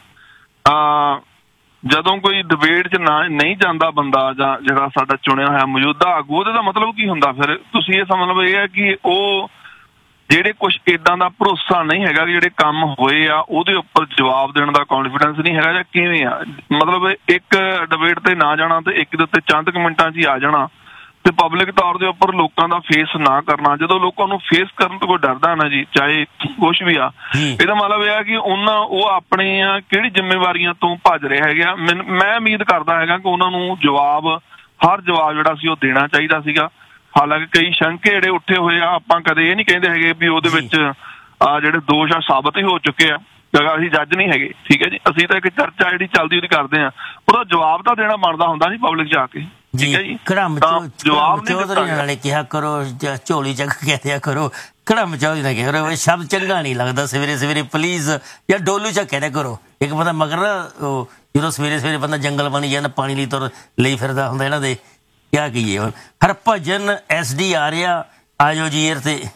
ਜਦੋਂ ਕੋਈ ਡਿਬੇਟ 'ਚ ਨਹੀਂ ਜਾਂਦਾ ਬੰਦਾ ਜਾਂ ਜਿਹੜਾ ਸਾਡਾ ਚੁਣਿਆ ਹੋਇਆ ਮੌਜੂਦਾ ਆਗੂ, ਉਹਦੇ ਦਾ ਮਤਲਬ ਕੀ ਹੁੰਦਾ? ਫਿਰ ਤੁਸੀਂ ਇਹ ਸਮਝ ਲਓ ਇਹ ਹੈ ਕਿ ਉਹ ਜਿਹੜੇ ਕੁਛ ਏਦਾਂ ਦਾ ਭਰੋਸਾ ਨਹੀਂ ਹੈਗਾ ਕਿ ਜਿਹੜੇ ਕੰਮ ਹੋਏ ਆ ਉਹਦੇ ਉੱਪਰ ਜਵਾਬ ਦੇਣ ਦਾ ਕੌਨਫੀਡੈਂਸ ਨਹੀਂ ਹੈਗਾ ਜਾਂ ਕਿਵੇਂ ਆ। ਮਤਲਬ ਇੱਕ ਡਿਬੇਟ ਤੇ ਨਾ ਜਾਣਾ ਤੇ ਇੱਕ ਦੇ ਉੱਤੇ ਚੰਦ ਕੁ ਮਿੰਟਾਂ 'ਚ ਹੀ ਆ ਜਾਣਾ ਤੇ ਪਬਲਿਕ ਤੌਰ ਦੇ ਉੱਪਰ ਲੋਕਾਂ ਦਾ ਫੇਸ ਨਾ ਕਰਨਾ। ਜਦੋਂ ਲੋਕਾਂ ਨੂੰ ਫੇਸ ਕਰਨ ਤੋਂ ਕੋਈ ਡਰਦਾ ਨਾ ਜੀ, ਚਾਹੇ ਕੁਛ ਵੀ ਆ, ਇਹਦਾ ਮਤਲਬ ਇਹ ਆ ਕਿ ਉਹ ਆਪਣੀਆਂ ਕਿਹੜੀ ਜ਼ਿੰਮੇਵਾਰੀਆਂ ਤੋਂ ਭੱਜ ਰਹੇ ਹੈਗੇ ਆ। ਮੈਂ ਉਮੀਦ ਕਰਦਾ ਹੈਗਾ ਕਿ ਉਹਨਾਂ ਨੂੰ ਹਰ ਜਵਾਬ ਜਿਹੜਾ ਸੀ ਉਹ ਦੇਣਾ ਚਾਹੀਦਾ ਸੀਗਾ। ਹਾਲਾਂਕਿ ਕਈ ਸ਼ੰਕੇ ਜਿਹੜੇ ਉੱਠੇ ਹੋਏ ਆ, ਆਪਾਂ ਕਦੇ ਇਹ ਨਹੀਂ ਕਹਿੰਦੇ ਹੈਗੇ ਵੀ ਉਹਦੇ ਵਿੱਚ ਜਿਹੜੇ ਦੋਸ਼ ਆ ਸਾਬਤ ਹੀ ਹੋ ਚੁੱਕੇ ਆ, ਅਸੀਂ ਜੱਜ ਨਹੀਂ ਹੈਗੇ, ਠੀਕ ਹੈ ਜੀ। ਅਸੀਂ ਤਾਂ ਇੱਕ ਚਰਚਾ ਜਿਹੜੀ ਚੱਲਦੀ ਉਹਦੀ ਕਰਦੇ ਆ, ਉਹਦਾ ਜਵਾਬ ਤਾਂ ਦੇਣਾ ਬਣਦਾ ਹੁੰਦਾ ਜੀ ਪਬਲਿਕ 'ਚ ਆ ਕੇ, ਠੀਕ ਹੈ ਜੀ। ਜਵਾਬ ਚੌਧਰੀ ਨਾਲੇ ਕਿਹਾ ਕਰੋ, ਝੋਲੀ ਚੱਕ ਕੇ ਦਿਆ ਕਰੋ, ਘੜਮ ਚੌਧਰੀ ਨਾਲ ਕਿਹਾ ਕਰੋ ਸ਼ਬਦ ਚੰਗਾ ਨਹੀਂ ਲੱਗਦਾ ਸਵੇਰੇ ਸਵੇਰੇ ਪਲੀਜ਼, ਜਾਂ ਡੋਲੂ ਚੱਕ ਕਹਿ ਦਿਆ ਕਰੋ। ਇੱਕ ਬੰਦਾ ਮਗਰ ਉਹ ਜਦੋਂ ਸਵੇਰੇ ਸਵੇਰੇ ਬੰਦਾ ਜੰਗਲ ਬਣੀ ਜਾਂਦਾ ਪਾਣੀ ਲਈ ਤੁਰ ਲਈ ਫਿਰਦਾ ਹੁੰਦਾ ਇਹਨਾਂ ਦੇ, ਕਿਆ ਕਹੀਏ। ਹੁਣ ਹਰਭਜਨ SD ਆ ਰਿਹਾ, ਆਜੋ ਜੀ ਏਅਰ ਤੇ।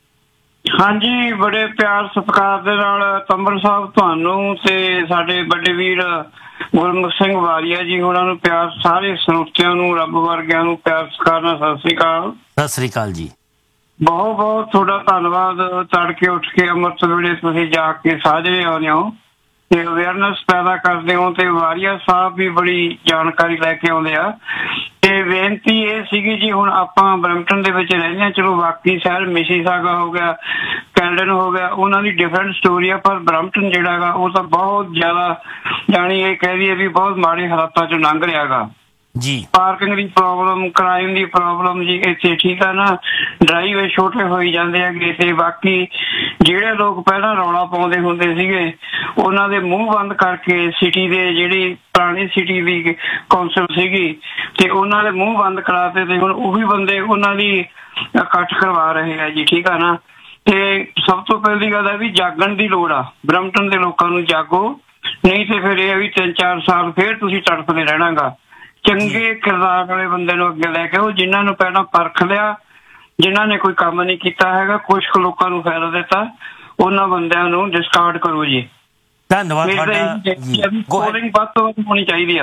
ਹਾਂਜੀ, ਬੜੇ ਪਿਆਰ ਸਤਿਕਾਰ ਦੇ ਨਾਲ ਤੰਬਰ ਸਾਹਿਬ ਤੁਹਾਨੂੰ ਤੇ ਸਾਡੇ ਵੱਡੇ ਵੀਰ ਗੁਰਮੁਖ ਸਿੰਘ ਵਾਲੀਆ ਜੀ ਉਹਨਾਂ ਨੂੰ ਪਿਆਰ, ਸਾਰੇ ਸਰੋਤਿਆਂ ਨੂੰ, ਰੱਬ ਵਰਗਿਆਂ ਨੂੰ ਪਿਆਰ ਸਤਿਕਾਰ ਨਾਲ ਸਤਿ ਸ੍ਰੀ ਅਕਾਲ। ਸਤਿ ਸ੍ਰੀ ਅਕਾਲ ਜੀ। ਬਹੁਤ ਬਹੁਤ ਤੁਹਾਡਾ ਧੰਨਵਾਦ। ਤੜਕੇ ਉੱਠ ਕੇ ਅੰਮ੍ਰਿਤ ਵੇਲੇ ਤੁਸੀਂ ਜਾ ਕੇ ਸਾਜਰੇ ਆਉਂਦੇ ਹੋ ਤੇ ਅਵੇਅਰਨੈਸ ਪੈਦਾ ਕਰਦੇ ਹੋ ਤੇ ਵਾਲੀਆ ਸਾਹਿਬ ਵੀ ਬੜੀ ਜਾਣਕਾਰੀ ਲੈ ਕੇ ਆਉਂਦੇ ਆ। ਤੇ ਬੇਨਤੀ ਇਹ ਸੀਗੀ ਜੀ, ਹੁਣ ਆਪਾਂ ਬਰੈਂਪਟਨ ਦੇ ਵਿੱਚ ਰਹਿੰਦੇ ਹਾਂ, ਚਲੋ ਬਾਕੀ ਸ਼ਹਿਰ ਮਿਸੀਸਾਗਾ ਹੋ ਗਿਆ, ਕੈਲਡਨ ਹੋ ਗਿਆ, ਉਹਨਾਂ ਦੀ ਡਿਫਰੈਂਟ ਸਟੋਰੀ ਆ, ਪਰ ਬਰੈਂਪਟਨ ਜਿਹੜਾ ਹੈਗਾ ਉਹ ਤਾਂ ਬਹੁਤ ਜ਼ਿਆਦਾ ਜਾਣੀ ਇਹ ਕਹਿ ਦਈਏ ਵੀ ਬਹੁਤ ਮਾੜੇ ਹਾਲਾਤਾਂ 'ਚ ਲੰਘ ਰਿਹਾ ਹੈਗਾ ਜੀ। ਪਾਰਕਿੰਗ ਦੀ ਪ੍ਰੋਬਲਮ, ਕ੍ਰਾਈਮ ਦੀ ਪ੍ਰੋਬਲਮ ਜੀ ਇੱਥੇ, ਠੀਕ ਆ ਨਾ, ਡਰਾਈਵੇ ਛੋਟੇ ਹੋਈ ਜਾਂਦੇ ਹੈਗੇ। ਤੇ ਬਾਕੀ ਜਿਹੜੇ ਲੋਕ ਪਹਿਲਾਂ ਰੌਲਾ ਪਾਉਂਦੇ ਹੁੰਦੇ ਸੀਗੇ ਉਹਨਾਂ ਦੇ ਮੂੰਹ ਬੰਦ ਕਰਕੇ ਸਿਟੀ ਦੇ ਜਿਹੜੀ ਪੁਰਾਣੀ ਸਿਟੀ ਦੀ ਕੌਂਸਲ ਸੀਗੀ ਤੇ ਉਹਨਾਂ ਦੇ ਮੂੰਹ ਬੰਦ ਕਰਾਤੇ ਤੇ ਹੁਣ ਉਹ ਵੀ ਬੰਦੇ ਉਹਨਾਂ ਦੀ ਇਕੱਠ ਕਰਵਾ ਰਹੇ ਆ ਜੀ, ਠੀਕ ਆ ਨਾ। ਤੇ ਸਭ ਤੋਂ ਪਹਿਲੀ ਗੱਲ ਹੈ ਵੀ ਜਾਗਣ ਦੀ ਲੋੜ ਆ, ਬਰੈਂਪਟਨ ਦੇ ਲੋਕਾਂ ਨੂੰ ਜਾਗੋ, ਨਹੀਂ ਤੇ ਫਿਰ ਇਹ ਵੀ 3-4 ਸਾਲ ਫੇਰ ਤੁਸੀਂ ਤੜਫਦੇ ਰਹਿਣਾਗਾ। ਚੰਗੇ ਕਿਰਦਾਰ ਵਾਲੇ ਬੰਦੇ ਨੂੰ ਅੱਗੇ ਲੈ ਕੇ ਆਓ, ਜਿਨ੍ਹਾਂ ਨੂੰ ਪਹਿਲਾਂ ਪਰਖ ਲਿਆ, ਜਿਨ੍ਹਾਂ ਨੇ ਕੋਈ ਕੰਮ ਨਹੀਂ ਕੀਤਾ ਹੈਗਾ, ਕੁਛ ਕੁ ਲੋਕਾਂ ਨੂੰ ਫਾਇਦਾ ਦਿੱਤਾ, ਉਹਨਾਂ ਬੰਦਿਆਂ ਨੂੰ ਡਿਸਕਾਰਡ ਕਰੋ ਜੀ। ਧੰਨਵਾਦ ਤੁਹਾਡਾ। ਪੋਲਿੰਗ ਵੱਧ ਤੋਂ ਵੱਧ ਹੋਣੀ ਚਾਹੀਦੀ ਆ।